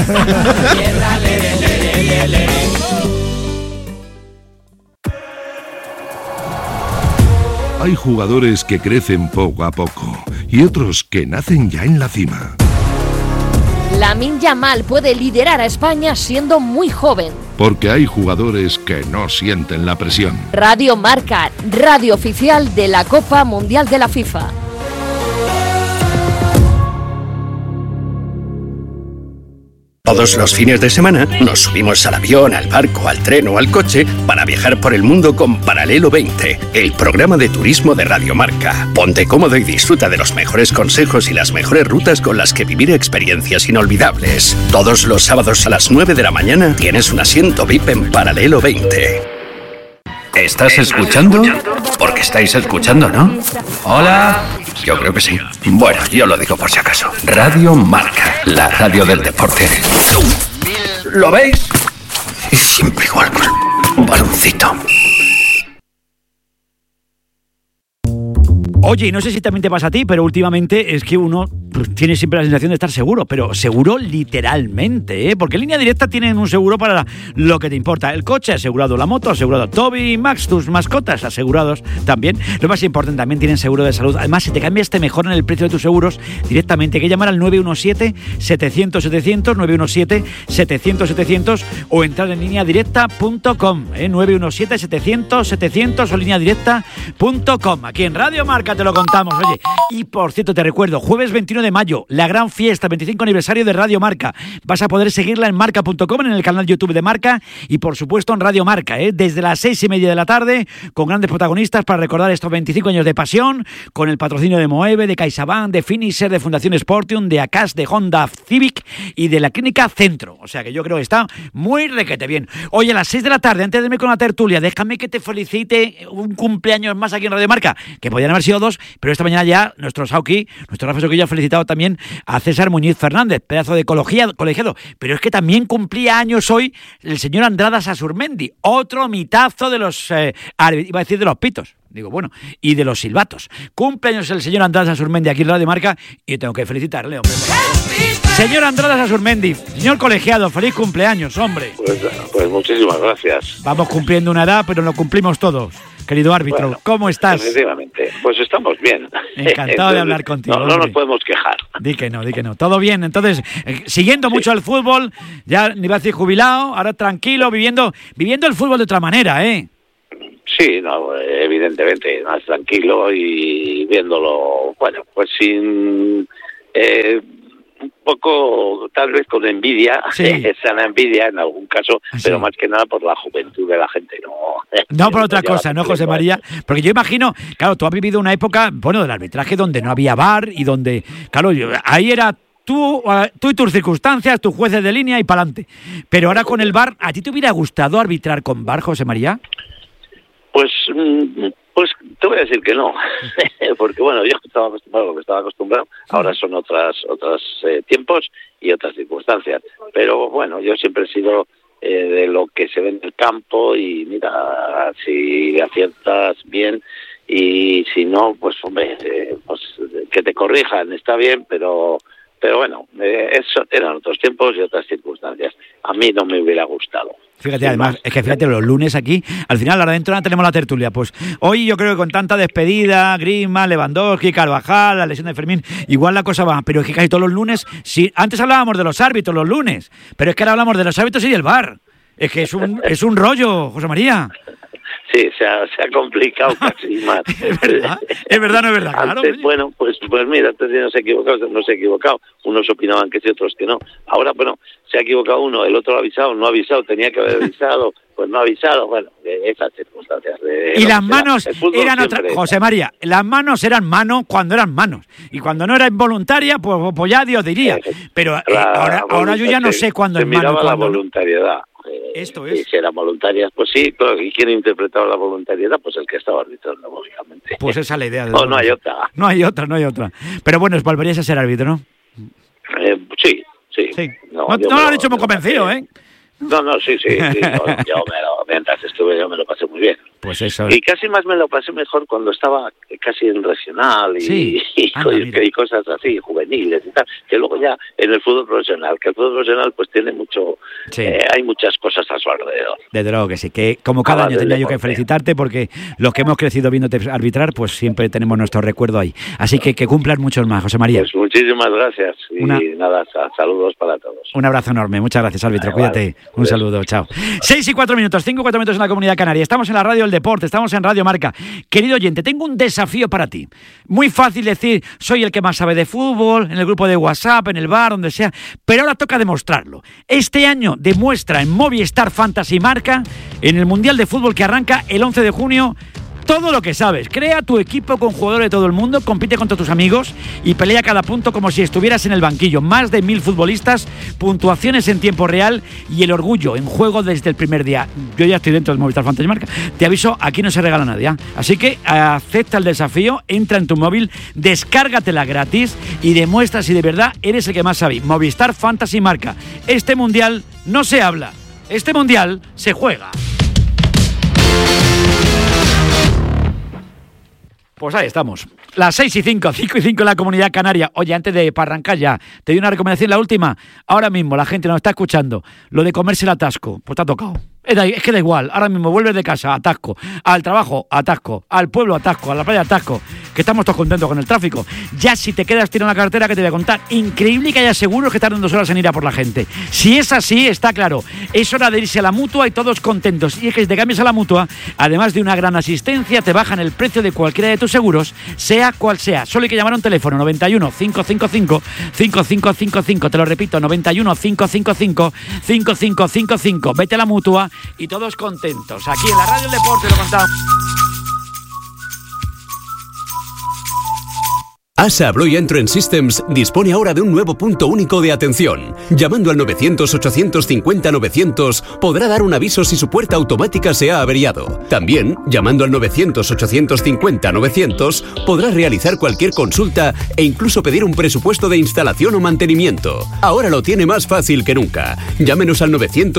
Hay jugadores que crecen poco a poco y otros que nacen ya en la cima. Lamine Yamal puede liderar a España siendo muy joven. Porque hay jugadores que no sienten la presión. Radio Marca, radio oficial de la Copa Mundial de la FIFA. Todos los fines de semana nos subimos al avión, al barco, al tren o al coche para viajar por el mundo con Paralelo 20, el programa de turismo de Radio Marca. Ponte cómodo y disfruta de los mejores consejos y las mejores rutas con las que vivir experiencias inolvidables. Todos los sábados a las 9 de la mañana tienes un asiento VIP en Paralelo 20. ¿Estás escuchando? Porque estáis escuchando, ¿no? Hola. Yo creo que sí. Bueno, yo lo digo por si acaso. Radio Marca, la radio del deporte. ¿Lo veis? Y siempre igual con un baloncito. Oye, y no sé si también te pasa a ti, pero últimamente es que uno tiene siempre la sensación de estar seguro, pero seguro literalmente, ¿eh? Porque en Línea Directa tienen un seguro para lo que te importa. El coche asegurado, la moto asegurado, Toby y Max, tus mascotas asegurados también. Lo más importante, también tienen seguro de salud. Además, si te cambias, te mejoran el precio de tus seguros directamente. Hay que llamar al 917-700-700, 917-700-700 o entrar en lineadirecta.com, 917-700-700 o lineadirecta.com. Aquí en Radio Marca te lo contamos. Oye, y por cierto, te recuerdo, jueves 21 de mayo, la gran fiesta, 25 aniversario de Radio Marca. Vas a poder seguirla en marca.com, en el canal YouTube de Marca y por supuesto en Radio Marca, desde las 6:30 de la tarde, con grandes protagonistas para recordar estos 25 años de pasión, con el patrocinio de Moeve, de CaixaBank, de Finisher, de Fundación Sportium, de Akash, de Honda Civic y de la Clínica Centro. O sea que yo creo que está muy requete bien. Oye, a las 6 de la tarde, antes de irme con la tertulia, déjame que te felicite un cumpleaños más aquí en Radio Marca, que podían haber sido 2, pero esta mañana ya nuestro Rafa Sauquillo ha felicitado también a César Muñiz Fernández, pedazo de colegiado, pero es que también cumplía años hoy el señor Andradas Asurmendi, otro mitazo de los, iba a decir de los pitos, digo, bueno, y de los silbatos. Cumpleaños el señor Andradas Asurmendi aquí en Radio Marca y tengo que felicitarle, hombre. Señor Andradas Asurmendi, señor colegiado, feliz cumpleaños, hombre. Pues muchísimas gracias. Vamos cumpliendo una edad, pero lo cumplimos todos. Querido árbitro, bueno, ¿cómo estás? Efectivamente, pues estamos bien. Encantado de hablar contigo. No nos podemos quejar. Di que no. Todo bien, entonces, siguiendo mucho el fútbol, ya ni va a decir jubilado, ahora tranquilo, viviendo el fútbol de otra manera, ¿eh? Sí, no, evidentemente, más tranquilo y viéndolo, bueno, pues sin... un poco, tal vez con envidia, sana envidia en algún caso, pero más que nada por la juventud de la gente, no por otra cosa, ¿no, José María? Porque yo imagino, claro, tú has vivido una época, bueno, del arbitraje donde no había VAR y donde, claro, ahí era tú y tus circunstancias, tus jueces de línea y pa'lante. Pero ahora con el VAR, ¿a ti te hubiera gustado arbitrar con VAR, José María? Pues te voy a decir que no, porque bueno, yo estaba acostumbrado a lo que estaba acostumbrado, ahora son otros tiempos y otras circunstancias, pero bueno, yo siempre he sido de lo que se ve en el campo y mira, si aciertas bien y si no, pues hombre, pues que te corrijan, está bien, pero bueno, eso eran otros tiempos y otras circunstancias. A mí no me hubiera gustado. Fíjate, además, es que fíjate, los lunes aquí, al final, ahora dentro tenemos la tertulia. Pues hoy yo creo que con tanta despedida, Griezmann, Lewandowski, Carvajal, la lesión de Fermín, igual la cosa va. Pero es que casi todos los lunes, sí, antes hablábamos de los árbitros los lunes, pero es que ahora hablamos de los árbitros y del VAR. Es que es un rollo, José María. Sí, se ha complicado casi más. ¿Es verdad, no es verdad? Claro. Antes, bueno, pues mira, antes no se ha equivocado. Unos opinaban que sí, otros que no. Ahora, bueno, se ha equivocado uno, el otro ha avisado, no ha avisado, tenía que haber avisado, pues no ha avisado. Bueno, esas circunstancias. Y las manos eran otras. José María, las manos eran manos cuando eran manos. Y cuando no era involuntaria, pues ya Dios diría. Pero ahora yo ya no sé cuándo es mano. La voluntariedad. Esto es. Si eran voluntarias, pues sí, claro. ¿Y quién interpretaba la voluntariedad? Pues el que estaba arbitrando, lógicamente. Pues esa es la idea. No hay otra. No hay otra. Pero bueno, volverías a ser árbitro, ¿no? Sí. No lo has dicho muy convencido, ¿eh? No, sí. Mientras estuve yo me lo pasé muy bien. Pues eso. Y casi más me lo pasé mejor cuando estaba casi en regional y cosas así, juveniles y tal, que luego ya en el fútbol profesional, que el fútbol profesional pues tiene mucho, hay muchas cosas a su alrededor. Desde luego que sí, que como cada año tenía yo que felicitarte porque los que hemos crecido viéndote arbitrar, pues siempre tenemos nuestro recuerdo ahí. Así que cumplan muchos más, José María. Pues muchísimas gracias y nada, saludos para todos. Un abrazo enorme, muchas gracias, árbitro, cuídate. Vale. Un saludo, chao. 6 y 4 minutos, 5 y 4 minutos en la Comunidad Canaria. Estamos en la radio del deporte, estamos en Radio Marca. Querido oyente, tengo un desafío para ti. Muy fácil decir, soy el que más sabe de fútbol, en el grupo de WhatsApp, en el bar, donde sea, pero ahora toca demostrarlo. Este año demuestra en Movistar Fantasy Marca, en el Mundial de Fútbol que arranca el 11 de junio, todo lo que sabes. Crea tu equipo con jugadores de todo el mundo, compite contra tus amigos y pelea cada punto como si estuvieras en el banquillo. Más de 1000 futbolistas, puntuaciones en tiempo real y el orgullo en juego desde el primer día. Yo ya estoy dentro del Movistar Fantasy Marca. Te aviso, aquí no se regala nadie, ¿eh? Así que acepta el desafío, entra en tu móvil, descárgatela gratis y demuestra si de verdad eres el que más sabe. Movistar Fantasy Marca. Este mundial no se habla, este mundial se juega. Pues ahí estamos. Las 6 y 5, 5 y 5 en la Comunidad Canaria. Oye, antes de arrancar ya, te doy una recomendación, la última. Ahora mismo la gente nos está escuchando. Lo de comerse el atasco, pues te ha tocado. Es que da igual, ahora mismo vuelves de casa, atasco, al trabajo, atasco, al pueblo, atasco, a la playa, atasco, que estamos todos contentos con el tráfico. Ya si te quedas tirando la carretera, que te voy a contar, increíble que haya seguros que tarden 2 horas en ir a por la gente. Si es así, está claro, es hora de irse a la Mutua y todos contentos. Y es que si te cambias a la Mutua, además de una gran asistencia, te bajan el precio de cualquiera de tus seguros, sea cual sea. Solo hay que llamar a un teléfono, 91 555 5555, te lo repito, 91 555 5555. Vete a la Mutua y todos contentos. Aquí en la Radio del Deporte lo contamos. ASA Abloy Entrance Systems dispone ahora de un nuevo punto único de atención. Llamando al 900-850-900 podrá dar un aviso si su puerta automática se ha averiado. También, llamando al 900-850-900 podrá realizar cualquier consulta e incluso pedir un presupuesto de instalación o mantenimiento. Ahora lo tiene más fácil que nunca. Llámenos al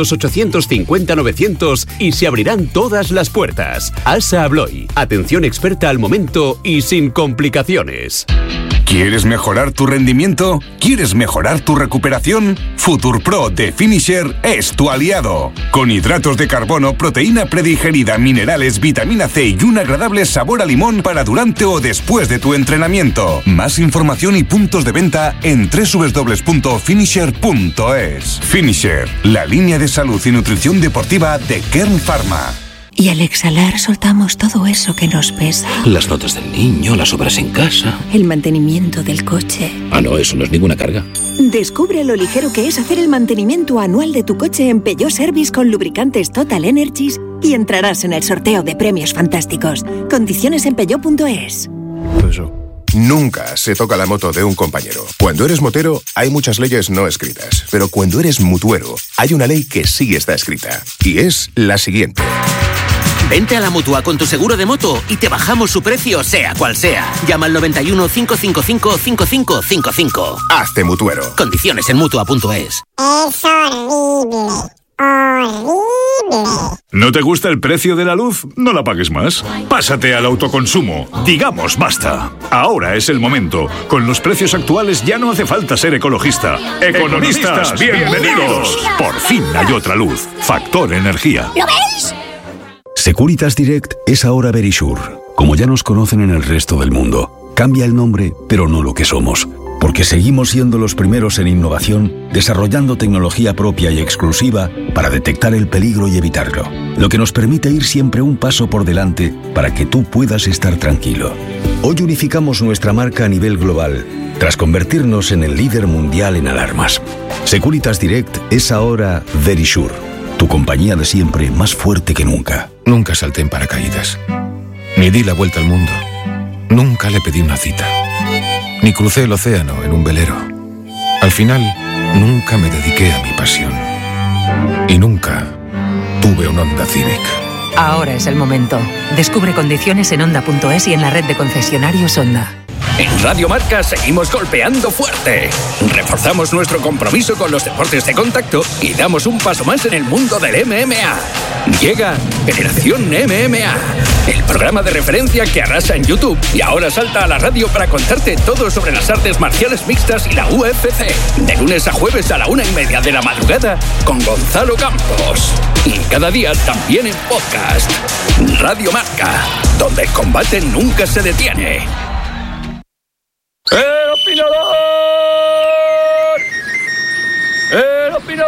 900-850-900 y se abrirán todas las puertas. ASA Abloy, atención experta al momento y sin complicaciones. ¿Quieres mejorar tu rendimiento? ¿Quieres mejorar tu recuperación? FuturPro de Finisher es tu aliado. Con hidratos de carbono, proteína predigerida, minerales, vitamina C y un agradable sabor a limón para durante o después de tu entrenamiento. Más información y puntos de venta en www.finisher.es. Finisher, la línea de salud y nutrición deportiva de Kern Pharma. Y al exhalar soltamos todo eso que nos pesa. Las notas del niño, las obras en casa. El mantenimiento del coche. Ah, no, eso no es ninguna carga. Descubre lo ligero que es hacer el mantenimiento anual de tu coche en Peugeot Service con lubricantes Total Energies y entrarás en el sorteo de premios fantásticos. Condiciones en peugeot.es. Nunca se toca la moto de un compañero. Cuando eres motero, hay muchas leyes no escritas. Pero cuando eres mutuero, hay una ley que sí está escrita. Y es la siguiente. Vente a la Mutua con tu seguro de moto y te bajamos su precio, sea cual sea. Llama al 91 555 5555. Hazte mutuero. Condiciones en Mutua.es. Es horrible. Horrible. ¿No te gusta el precio de la luz? No la pagues más. Pásate al autoconsumo. Digamos basta. Ahora es el momento. Con los precios actuales ya no hace falta ser ecologista. Economistas, bienvenidos. Por fin hay otra luz. Factor Energía. ¿Lo veis? Securitas Direct es ahora Verisure, como ya nos conocen en el resto del mundo. Cambia el nombre, pero no lo que somos, porque seguimos siendo los primeros en innovación, desarrollando tecnología propia y exclusiva para detectar el peligro y evitarlo, lo que nos permite ir siempre un paso por delante para que tú puedas estar tranquilo. Hoy unificamos nuestra marca a nivel global, tras convertirnos en el líder mundial en alarmas. Securitas Direct es ahora Verisure, tu compañía de siempre más fuerte que nunca. Nunca salté en paracaídas, ni di la vuelta al mundo, nunca le pedí una cita, ni crucé el océano en un velero. Al final, nunca me dediqué a mi pasión y nunca tuve un Honda Civic. Ahora es el momento. Descubre condiciones en Honda.es y en la red de concesionarios Honda. En Radio Marca seguimos golpeando fuerte. Reforzamos nuestro compromiso con los deportes de contacto y damos un paso más en el mundo del MMA. Llega Generación MMA, el programa de referencia que arrasa en YouTube y ahora salta a la radio para contarte todo sobre las artes marciales mixtas y la UFC. De lunes a jueves a la 1:30 de la madrugada con Gonzalo Campos. Y cada día también en podcast. Radio Marca, donde el combate nunca se detiene. ¡El opinador! ¡El opinador!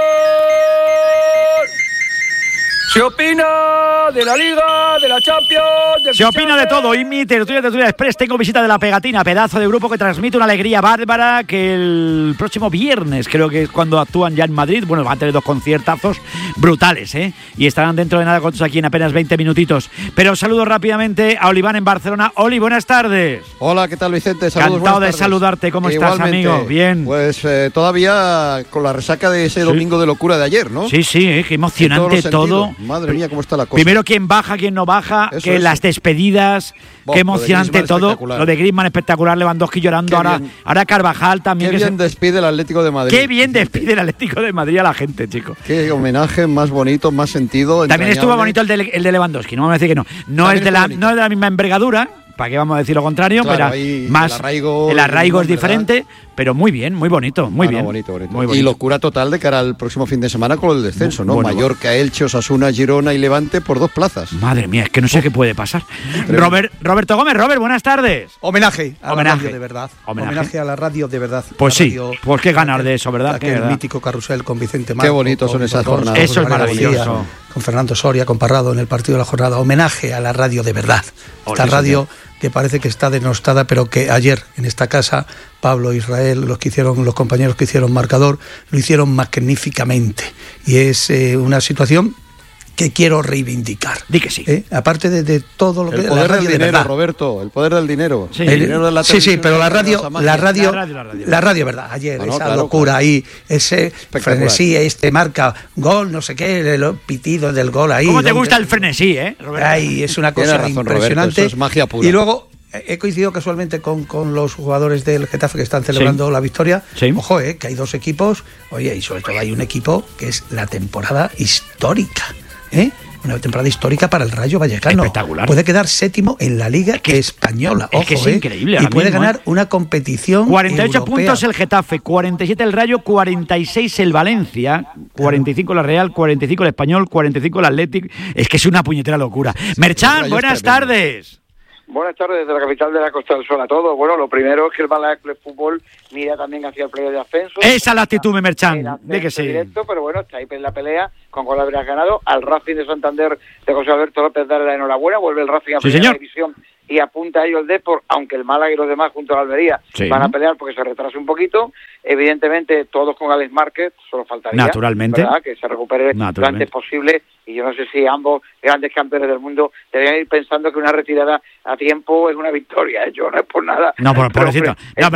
Se opina de la Liga, de la Champions... Se opina de todo. Y mi Tertulia Express, tengo visita de La Pegatina, pedazo de grupo que transmite una alegría bárbara, que el próximo viernes creo que es cuando actúan ya en Madrid. Bueno, van a tener 2 conciertazos brutales, ¿eh? Y estarán dentro de nada con nosotros aquí en apenas 20 minutitos. Pero saludo rápidamente a Oliván en Barcelona. Oli, buenas tardes. Hola, ¿qué tal, Vicente? Saludos, encantado de saludarte. ¿Cómo estás, amigo? Bien. Pues todavía con la resaca de ese domingo de locura de ayer, ¿no? Sí, qué emocionante todo. Madre mía, cómo está la cosa. Primero quién baja, quién no baja, eso, que las despedidas, qué emocionante todo. Lo de Griezmann espectacular, Lewandowski llorando, ahora Carvajal también. Qué bien despide el Atlético de Madrid. Qué bien despide el Atlético de Madrid a la gente, chicos. Qué homenaje más bonito, más sentido. También estuvo bonito el de Lewandowski, no vamos a decir que no. No es de la misma envergadura, ¿para qué vamos a decir lo contrario? Claro, pero más el arraigo es diferente, pero muy bien, muy bonito, muy bien. Bonito. Muy bonito. Y locura total de cara al próximo fin de semana con el descenso, ¿no? Bueno, Mallorca, Elche, Osasuna, Girona y Levante por 2 plazas. Madre mía, es que no sé qué puede pasar. Roberto Gómez, Robert, buenas tardes. Homenaje a la radio de verdad. Homenaje a la radio de verdad. Pues sí, pues qué ganar de eso, ¿verdad? El mítico carrusel con Vicente Marco. Qué bonitos son esas jornadas. Eso es maravilloso. Con Fernando Soria, con Parrado en el partido de la jornada. Homenaje a la radio de verdad. Esta radio que parece que está denostada, pero que ayer en esta casa Pablo, Israel, los compañeros que hicieron marcador, lo hicieron magníficamente. Y es una situación que quiero reivindicar. Di que sí. Aparte de todo lo que... El poder la radio del de dinero, verdad. Roberto, el poder del dinero. Sí, el dinero de la sí, pero la radio radio, verdad. Ayer, esa locura ahí, ese frenesí, marca, gol, no sé qué, el pitido del gol ahí. ¿Cómo te gusta el frenesí, Roberto? Ay, es una cosa razón, impresionante. Roberto, eso es magia pura. Y luego... He coincidido casualmente con los jugadores del Getafe que están celebrando la victoria. Sí. Ojo, que hay 2 equipos. Oye, y sobre todo hay un equipo que es la temporada histórica. Una temporada histórica para el Rayo Vallecano. Espectacular. Puede quedar 7º en la Liga Española. Ojo, es que es increíble. Y puede ganar una competición 48 europea. puntos el Getafe, 47 el Rayo, 46 el Valencia, 45 la Real, 45 el Español, 45 el Athletic. Es que es una puñetera locura. Merchan, buenas tardes. Buenas tardes desde la capital de la Costa del Sol a todos. Bueno, lo primero es que el Málaga Club de Fútbol mira también hacia el playoff de ascenso. Esa es la actitud, Merchan, de que sí. Directo, pero bueno, está ahí en la pelea, con gol habrías ganado. Al Racing de Santander de José Alberto López darle la enhorabuena, vuelve el Racing a primera división y apunta a ello el Depor, aunque el Málaga y los demás junto a la Almería van a pelear porque se retrasa un poquito. Evidentemente todos con Alex Márquez, solo faltaría naturalmente, ¿verdad? Que se recupere lo antes posible, y yo no sé si ambos grandes campeones del mundo deberían ir pensando que una retirada a tiempo es una victoria. Yo no es por nada. No, pobrecito.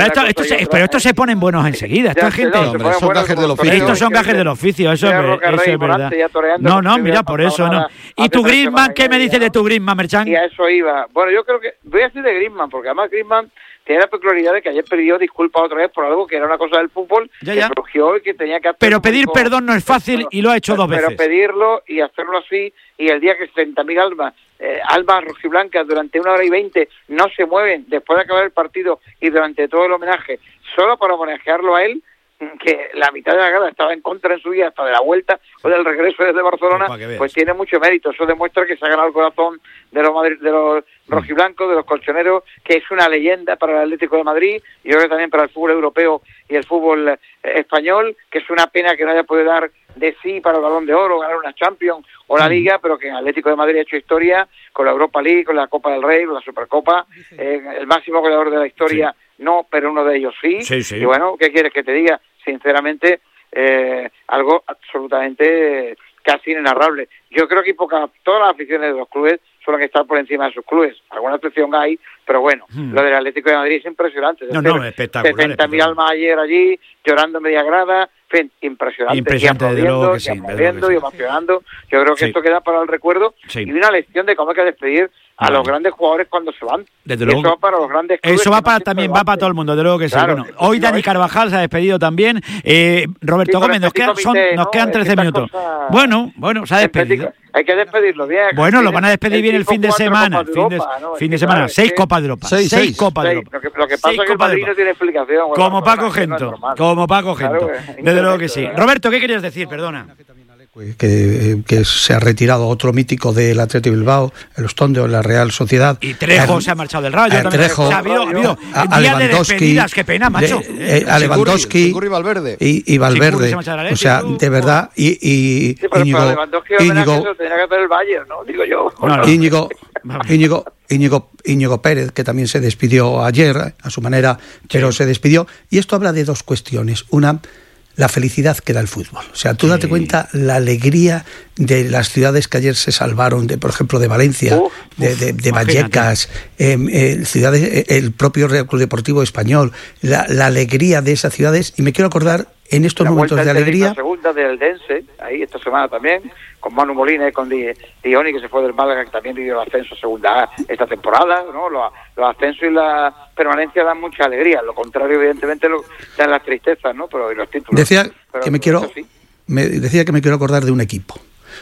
Pero esto se ponen buenos enseguida. Esta gente son gajes del oficio. Estos son gajes del oficio, eso es verdad. No, mira, por eso no. ¿Y tu Griezmann? ¿Qué me dices de tu Griezmann, Merchan? Y a eso iba. Bueno, yo creo que voy a decir de Griezmann, porque además Griezmann tiene la peculiaridad de que ayer pidió disculpas otra vez por algo que era una cosa del fútbol que surgió y que tenía que hacer. Pero pedir perdón no es fácil y lo ha hecho 2 veces. Pero pedirlo y hacerlo así, y el día que 60.000 almas rojiblancas durante 1 hora y 20 no se mueven después de acabar el partido y durante todo el homenaje, solo para homenajearlo a él, que la mitad de la grada estaba en contra en su día hasta de la vuelta o del regreso desde Barcelona, pues tiene mucho mérito. Eso demuestra que se ha ganado el corazón de los rojiblancos, de los colchoneros, que es una leyenda para el Atlético de Madrid, y yo creo que también para el fútbol europeo y el fútbol español, que es una pena que no haya podido dar de sí para el Balón de Oro, ganar una Champions o la Liga, pero que el Atlético de Madrid ha hecho historia con la Europa League, con la Copa del Rey, con la Supercopa, el máximo goleador de la historia, no, pero uno de ellos sí. Y bueno, ¿qué quieres que te diga? Sinceramente, algo absolutamente casi inenarrable. Yo creo que todas las aficiones de los clubes suelen estar por encima de sus clubes. Alguna excepción hay, pero bueno, lo del Atlético de Madrid es impresionante. Espectacular. 70.000 almas ayer allí, llorando media grada, en fin, impresionante. Y aplaudiendo, y emocionando. Yo creo que esto queda para el recuerdo y una lección de cómo hay que despedir a los grandes jugadores cuando se van. Desde luego. Eso va para los grandes clubes. Eso va para todo el mundo, desde luego que sí. Bueno, hoy Dani Carvajal se ha despedido también. Roberto Gómez, nos quedan 13 minutos. Bueno, se ha despedido. Hay que despedirlo bien. Bueno, lo van a despedir bien el fin de semana. Fin de semana, 6 Copas de Europa. 6 Copas de Europa. Lo que pasa es que el Madrid no tiene explicación. Como Paco Gento. Desde luego que sí. Roberto, ¿qué querías decir? Perdona. Que se ha retirado otro mítico del Athletic Bilbao, el Ostondo, en la Real Sociedad. Y Trejo se ha marchado del Rayo. Trejo, ha habido días de despedidas, qué pena, macho. A Lewandowski y Valverde. O sea, de verdad. Y Íñigo Pérez, que también se despidió ayer a su manera, pero se despidió. Y esto habla de 2 cuestiones. Una, la felicidad que da el fútbol. O sea, tú date cuenta la alegría de las ciudades que ayer se salvaron, por ejemplo, de Valencia, de Vallecas, ciudades, el propio Real Club Deportivo Español, la alegría de esas ciudades. Y me quiero acordar, en estos momentos de alegría... La segunda del Dense, ahí esta semana también, con Manu Molina y con Dioni, que se fue del Málaga, que también dio el ascenso a segunda A esta temporada, ¿no? Los ascensos y la permanencia dan mucha alegría, lo contrario evidentemente dan las tristezas, ¿no? Pero y los títulos. Decía que me quiero acordar de un equipo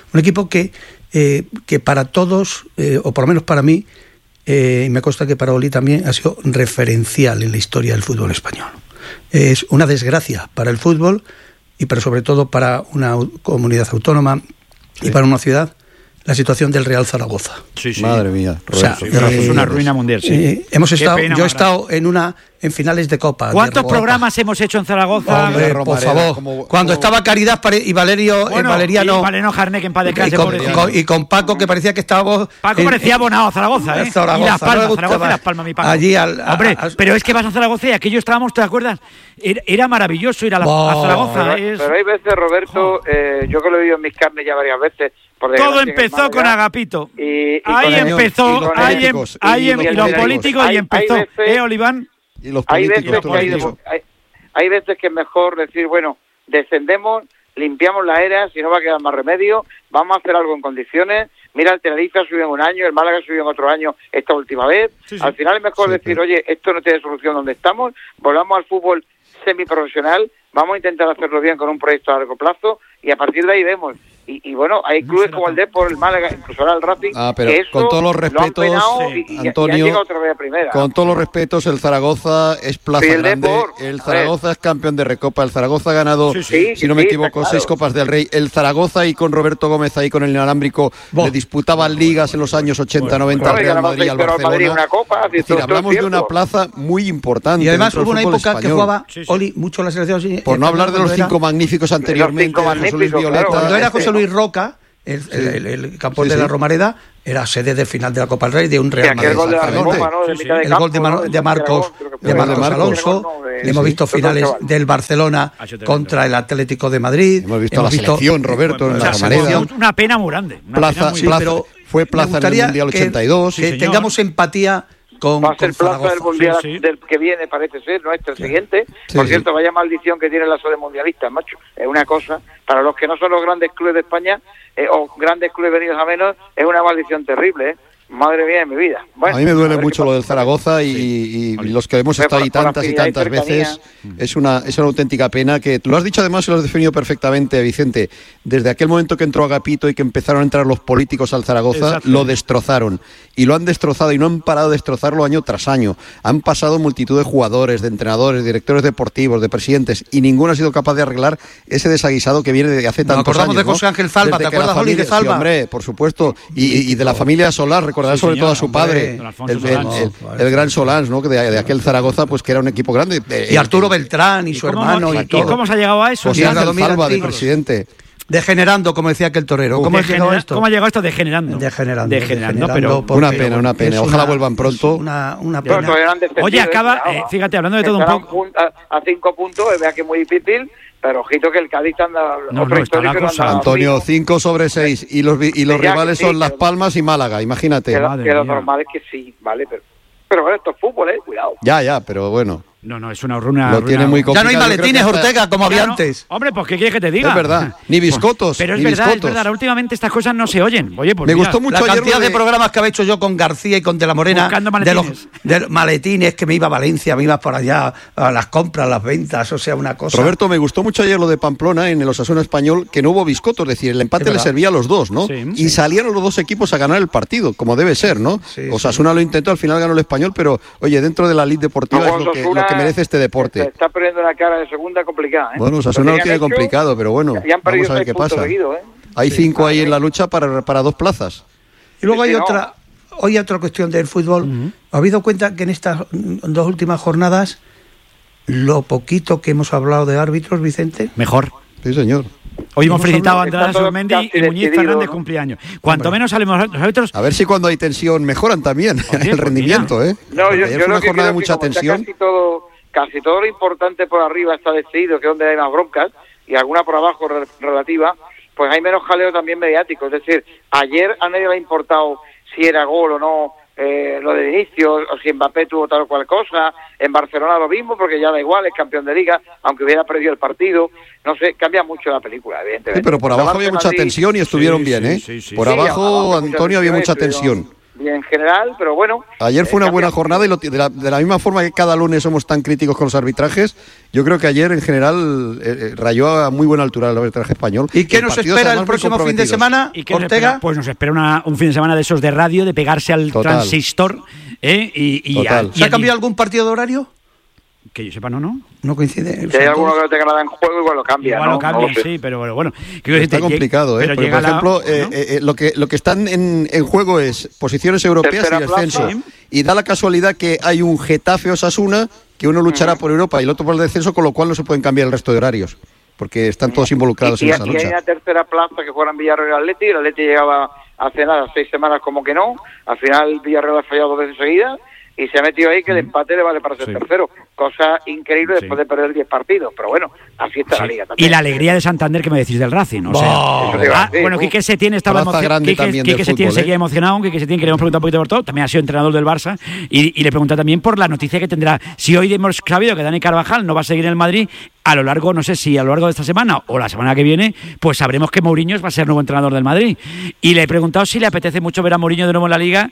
que para todos, o por lo menos para mí, y me consta que para Oli también, ha sido referencial en la historia del fútbol español. Es una desgracia para el fútbol, pero sobre todo para una comunidad autónoma y para una ciudad, la situación del Real Zaragoza. Sí. Madre mía. O sea, es una ruina mundial, sí. Yo he estado en finales de Copa. ¿Cuántos programas hemos hecho en Zaragoza? Hombre, por favor. Cuando estaba Caridad y Valeriano. Y Valeriano Jarné, que en paz descanse, y con Paco, que parecía que estábamos. Paco parecía abonado a Zaragoza, ¿eh? Zaragoza, y Las Palmas, Zaragoza y Las Palmas, mi Paco. Allí Hombre, pero es que vas a Zaragoza y aquello estábamos, ¿te acuerdas? Era maravilloso ir a Zaragoza. Pero hay veces, Roberto, yo que lo he vivido en mis carnes ya varias veces. Todo empezó con Agapito. Ahí empezó, y los políticos, y empezó. Oliván? Y los políticos. Hay veces que es mejor decir, bueno, descendemos, limpiamos la era, si no va a quedar más remedio, vamos a hacer algo en condiciones. Mira, el Tenerife ha subido en un año, el Málaga ha subido en otro año esta última vez. Al final es mejor decir, oye, esto no tiene solución donde estamos, volvamos al fútbol semiprofesional, vamos a intentar hacerlo bien con un proyecto a largo plazo y a partir de ahí vemos. Y bueno, hay clubes como el Depor, el Málaga, incluso ahora el Racing, pero que eso con todos los respetos, Antonio, y han llegado otra vez a primera. Con todos los respetos, el Zaragoza es plaza grande, Depor, el Zaragoza es campeón de Recopa, el Zaragoza ha ganado, si no me equivoco, 6 Copas del Rey, el Zaragoza, y con Roberto Gómez ahí con el inalámbrico, le disputaban ligas en los años 80-90 al Real Madrid y al Barcelona. Es decir, hablamos de una plaza muy importante. Y además hubo una época que jugaba Oli mucho la selección. Por no hablar de los 5 magníficos anteriormente, José Luis Violeta. Cuando era José Luis Roca, el campo de la Romareda, era sede del final de la Copa del Rey de un Real Madrid. El gol de Marcos Alonso. Hemos visto finales del Barcelona contra el Atlético de Madrid. Hemos visto la selección, Roberto, en la Romareda. Una pena muy grande. Pero fue plaza en el Mundial 82. Que tengamos empatía va a ser plaza del Mundial del que viene, parece ser, ¿no? El siguiente. Por cierto, vaya maldición que tiene la de mundialistas, macho. Es una cosa, para los que no son los grandes clubes de España, o grandes clubes venidos a menos, es una maldición terrible, ¿eh? Madre mía de mi vida. Bueno, a mí me duele mucho lo del Zaragoza y los que hemos estado ahí tantas y tantas veces, es una auténtica pena que lo has dicho, además lo has definido perfectamente, Vicente. Desde aquel momento que entró Agapito y que empezaron a entrar los políticos al Zaragoza, lo destrozaron y lo han destrozado y no han parado de destrozarlo año tras año. Han pasado multitud de jugadores, de entrenadores, directores deportivos, de presidentes y ninguno ha sido capaz de arreglar ese desaguisado que viene de hace tantos años. Nos acordamos de José Ángel Zalba, ¿te acuerdas, Oli, de Zalba? Sí, hombre, por supuesto, y de la familia Solar, sobre todo a su padre, el gran Solans, ¿no? De aquel Zaragoza, pues que era un equipo grande. Y Arturo Beltrán y su hermano. ¿Y cómo se ha llegado a eso? José Ángel Zalba, de presidente. Degenerando, como decía aquel torero. ¿Cómo ha llegado esto? ¿Cómo ha llegado esto? Degenerando, pero una pena. Ojalá vuelvan pronto. Una pena. Oye, acaba, fíjate, hablando de todo un poco. A 5 puntos, vea que es muy difícil. Pero ojito que el Cádiz anda Antonio, 5 sobre 6 y los rivales son Las Palmas y Málaga, imagínate. Que lo normal es que sí, vale, pero bueno, esto es fútbol, cuidado. Ya, pero bueno. No, es una runa. Lo tiene muy complicado. Ya no hay maletines, Ortega, como había antes. Hombre, pues ¿qué quieres que te diga? Es verdad, ni biscotos. Pero es verdad, últimamente estas cosas no se oyen. Oye, pues me gustó mucho la cantidad de programas que había hecho yo con García y con De la Morena. De los maletines, que me iba a Valencia, me iba por allá a las compras, las ventas, o sea, una cosa. Roberto, me gustó mucho ayer lo de Pamplona en el Osasuna Español, que no hubo biscotos, es decir, el empate le servía a los dos, ¿no? Y salieron los dos equipos a ganar el partido, como debe ser, ¿no? Osasuna lo intentó, al final ganó el Español, pero oye, dentro de la lid deportiva es lo que merece este deporte. Se está perdiendo una cara de segunda complicada, ¿eh? Bueno, Osasuna lo tiene complicado, pero bueno, vamos a ver qué pasa. Hay 5 ahí en la lucha para 2 plazas. Y luego hay otra cuestión del fútbol. ¿Os habéis dado cuenta que en estas 2 últimas jornadas, lo poquito que hemos hablado de árbitros, Vicente? Mejor. Sí, señor. Hoy hemos felicitado a Andrés Surmendi y Muñiz Fernández cumpleaños. Cuanto menos salimos los árbitros. A ver si cuando hay tensión mejoran también el rendimiento, ¿eh? No, yo fue una jornada de mucha tensión. Casi todo lo importante por arriba está decidido, que es donde hay más broncas, y alguna por abajo relativa, pues hay menos jaleo también mediático. Es decir, ayer a nadie le ha importado si era gol o no lo del inicio, o si Mbappé tuvo tal o cual cosa. En Barcelona lo mismo, porque ya da igual, es campeón de Liga, aunque hubiera perdido el partido. No sé, cambia mucho la película, evidentemente. Sí, pero por abajo había mucha tensión y estuvieron bien, ¿eh? Por abajo, Antonio, había mucha tensión. En general, pero bueno. Ayer fue una buena jornada y de la misma forma que cada lunes somos tan críticos con los arbitrajes, yo creo que ayer en general rayó a muy buena altura el arbitraje español. ¿Y qué nos espera el próximo fin de semana, Ortega? Pues nos espera un fin de semana de esos de radio, de pegarse al transistor. ¿Se ha cambiado algún partido de horario? Que yo sepa, no. No coincide. Si hay alguno que no tenga nada en juego, igual lo cambia. Igual ¿no? lo cambian, No sé. sí, pero bueno. Está complicado, pero porque, por ejemplo, lo que están en juego es posiciones europeas y descenso. Plaza. Y da la casualidad que hay un Getafe Osasuna, que uno luchará por Europa y el otro por el descenso, con lo cual no se pueden cambiar el resto de horarios, porque están todos involucrados en esa Y hay lucha. una tercera plaza que juegan Villarreal y Atleti. El Atleti llegaba hace nada, 6 semanas como que no. Al final Villarreal ha fallado 2 veces seguidas y se ha metido ahí que el empate le vale para ser tercero. Cosa increíble después de perder 10 partidos. Pero bueno, así está la Liga también. Y la alegría de Santander que me decís del Racing, o sea, bueno, Quique Setién estaba emocionado. Quique Setién seguía emocionado, Quique Setién, que le hemos preguntado un poquito por todo, también ha sido entrenador del Barça, y le pregunta también por la noticia que tendrá. Si hoy hemos sabido que Dani Carvajal no va a seguir en el Madrid, a lo largo, no sé si a lo largo de esta semana o la semana que viene, pues sabremos que Mourinho va a ser nuevo entrenador del Madrid. Y le he preguntado si le apetece mucho ver a Mourinho de nuevo en la Liga,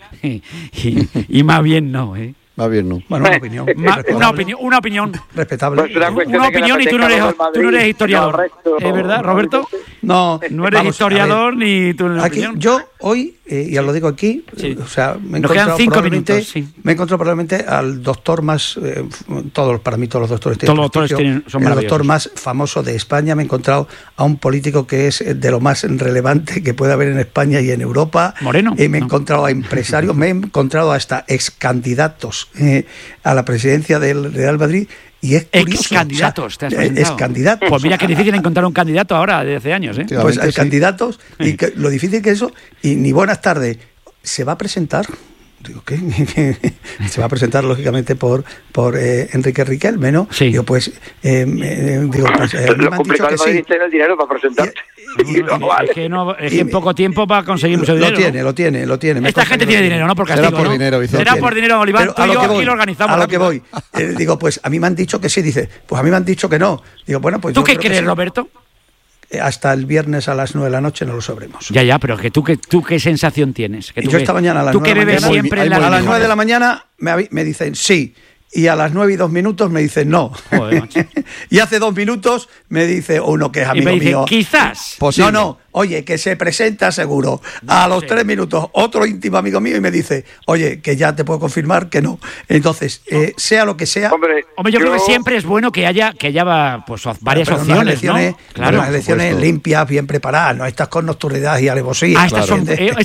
y más bien no, Más bien no. Bueno, una opinión respetable. Pues una opinión, y tú no eres historiador. ¿Es verdad, Roberto? No eres historiador ni tú eres aquí, opinión. Yo hoy, ya lo digo aquí, o sea, nos quedan 5 minutos. Me he encontrado probablemente al doctor más, para mí todos los doctores tienen todos los doctores son el maravillosos. doctor más famoso de España. Me he encontrado a un político que es de lo más relevante que puede haber en España y en Europa. Moreno. Me he encontrado a empresarios, me he encontrado hasta ex candidatos a la presidencia del Real Madrid. Y es curioso, ex candidatos, te has ex presentado. candidatos. Pues mira qué difícil encontrar un candidato ahora de hace años, Pues hay candidatos y lo difícil que eso, y ni buenas tardes, ¿se va a presentar? Digo, ¿qué? Se va a presentar lógicamente por Enrique Riquelme, ¿no? Sí. Digo, pues digo, pues lo complicado es Madrid tener el dinero para presentarte. Es que en poco tiempo va a conseguir mucho dinero. Lo tiene. Esta gente tiene dinero, ¿no? Por castigo, será por dinero, Vicente. Será por dinero, Oliván. Tú y yo aquí lo organizamos. A lo que voy. Digo, pues a mí me han dicho que sí. Dice, pues a mí me han dicho que no. Digo, bueno, pues ¿tú qué crees, Roberto? Hasta el viernes a las 9 de la noche no lo sabremos. Ya, pero que tú qué sensación tienes. Que yo esta mañana a las 9 de la mañana, siempre a las 9 de la mañana me dicen sí. Y a las 9 y 2 minutos me dicen no. Joder, macho. Y hace 2 minutos me dice uno que es amigo mío. Quizás. Posible. No, oye, que se presenta seguro. A los 3 minutos, otro íntimo amigo mío y me dice, oye, que ya te puedo confirmar que no. Entonces, sea lo que sea. Hombre, yo creo que siempre es bueno que haya pues, varias opciones, elecciones, ¿no? Claro, unas elecciones limpias, bien preparadas, no estas con nocturnidad y alevosía. Estas son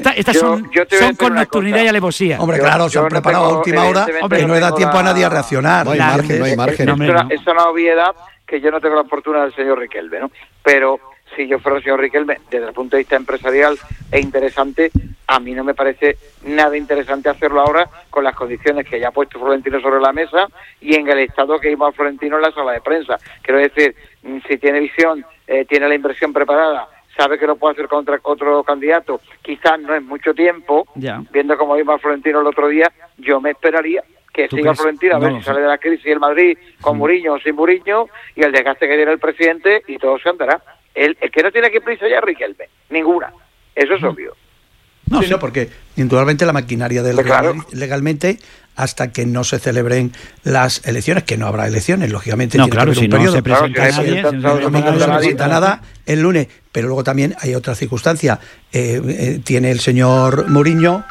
con nocturnidad y alevosía. Hombre, claro, se han preparado a última hora, que no le da tiempo a nadie a reaccionar. No hay margen. Es una obviedad que yo no tengo la fortuna del señor Riquelme, ¿no? Pero si yo fuera el señor Riquelme, desde el punto de vista empresarial e interesante, a mí no me parece nada interesante hacerlo ahora con las condiciones que ya ha puesto Florentino sobre la mesa y en el estado que iba Florentino en la sala de prensa. Quiero decir, si tiene visión, tiene la inversión preparada, sabe que no puede hacer contra otro candidato, quizás no es mucho tiempo, viendo cómo iba Florentino el otro día, yo me esperaría que siga Florentino a ver si sale de la crisis el Madrid con Mourinho o sin Mourinho y el desgaste que tiene el presidente y todo se andará. El que no tiene que prisa ya es Riquelme, ninguna, eso es obvio. No, porque indudablemente la maquinaria del Real Madrid, legalmente, hasta que no se celebren las elecciones, que no habrá elecciones, lógicamente. No, claro, si no se presenta nadie, no se presenta nada el lunes, pero luego también hay otra circunstancia. Tiene el señor Mourinho,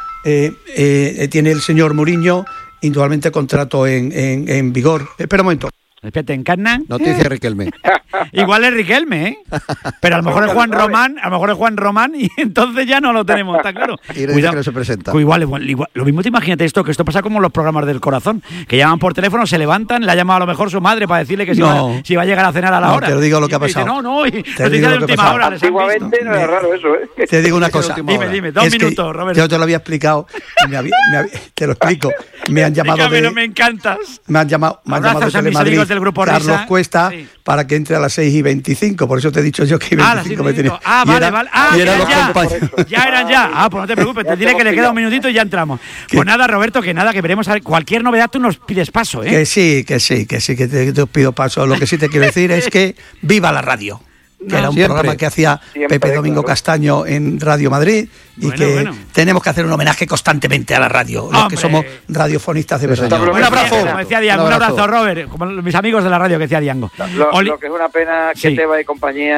indudablemente contrato en vigor. Espera un momento. Espérate, ¿encarnan? Noticia Riquelme. Igual es Riquelme, pero a lo mejor es Juan Román, y entonces ya no lo tenemos, está claro. Y le dice que no se presenta. Igual, lo mismo te imagínate que esto pasa como los programas del corazón, que llaman por teléfono, se levantan, le ha llamado a lo mejor su madre para decirle que si va a llegar a cenar a la hora. Te lo digo lo que ha pasado. Noticia de última hora. Antiguamente no era raro eso, ¿eh? Te digo una cosa. Dime, 2 minutos, Roberto. Yo te lo había explicado, te lo explico. Me han llamado me encantas. Me han llamado de Telemadrid, del Grupo Carlos Risa. Cuesta, para que entre a las 6:25. Por eso te he dicho yo que 25 me tenía. Vale. Ya eran ya. Pues no te preocupes, te diré que le queda un minutito y ya entramos. Pues nada, Roberto, que veremos a ver. Cualquier novedad tú nos pides paso, ¿eh? Que sí, que te pido paso. Lo que sí te quiero decir es que viva la radio. Que era un programa que hacía Pepe Domingo Castaño en Radio Madrid y tenemos que hacer un homenaje constantemente a la radio, los que somos radiofonistas de verdad. Un abrazo. Como decía Diango, un abrazo, Robert, como mis amigos de la radio que decía Diango. Lo que es una pena que Teba y compañía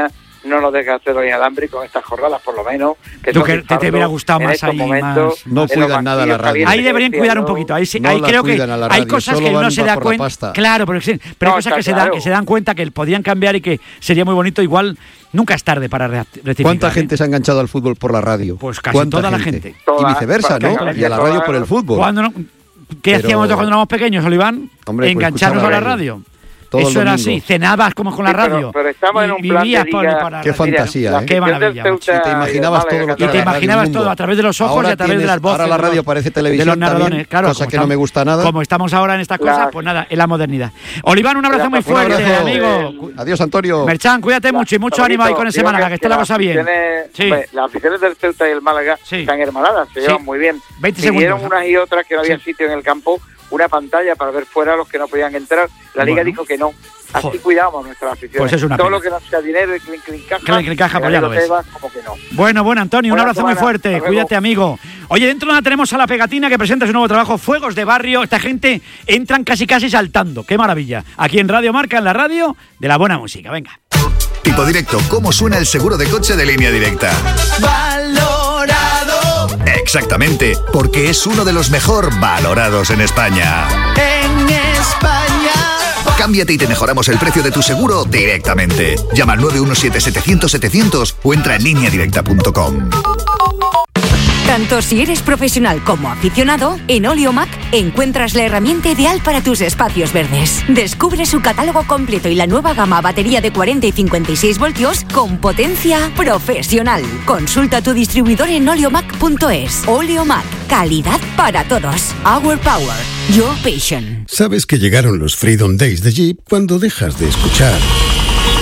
no nos deja hacerlo inalámbrico con estas jornadas, por lo menos. Que te hubiera gustado más ahí. No cuidan nada la radio. Ahí deberían cuidar un poquito. Ahí creo que hay cosas que uno se da cuenta. Claro, pero hay cosas que se dan cuenta que podrían cambiar y que sería muy bonito. Igual nunca es tarde para rectificar. ¿Cuánta gente se ha enganchado al fútbol por la radio? Pues casi toda la gente. Y viceversa, ¿no? Y a la radio por el fútbol. ¿Qué hacíamos nosotros cuando éramos pequeños, Oliván? Engancharnos a la radio. Eso era así, cenabas como con la radio. Pero estamos en un plan de qué fantasía, qué maravilla. Y te imaginabas todo lo que y te imaginabas todo a través de los ojos y a través de las voces. Ahora la radio parece televisión de los narradores, claro, cosa que no me gusta nada. Como estamos ahora en estas cosas, pues nada, en la modernidad. Oliván, un abrazo muy fuerte, amigo. Adiós, Antonio. Merchan, cuídate mucho y mucho ánimo ahí con ese Málaga, que está la cosa bien. Las aficiones del Ceuta y el Málaga están hermanadas, se llevan muy bien. 20 segundos. Pidieron unas y otras que no había sitio en el campo, una pantalla para ver fuera a los que no podían entrar. La Liga dijo que no. Así cuidamos nuestras aficiones. Pues es una todo pena. lo que no sea dinero y clink caja, pues ya lo ves. Como que no. Bueno, Antonio, un abrazo muy fuerte. Cuídate, amigo. Oye, dentro de nada tenemos a La Pegatina, que presenta su nuevo trabajo, Fuegos de Barrio. Esta gente entran casi saltando. ¡Qué maravilla! Aquí en Radio Marca, en la radio de la buena música. Venga. Tipo directo, ¿cómo suena el seguro de coche de Línea Directa? Valorado. Exactamente, porque es uno de los mejor valorados en España. En España. Cámbiate y te mejoramos el precio de tu seguro directamente. Llama al 917-700-700 o entra en lineadirecta.com. Tanto si eres profesional como aficionado, en Oleomac encuentras la herramienta ideal para tus espacios verdes. Descubre su catálogo completo y la nueva gama batería de 40 y 56 voltios con potencia profesional. Consulta a tu distribuidor en oleomac.es. Oleomac, calidad para todos. Our power, your passion. Sabes que llegaron los Freedom Days de Jeep cuando dejas de escuchar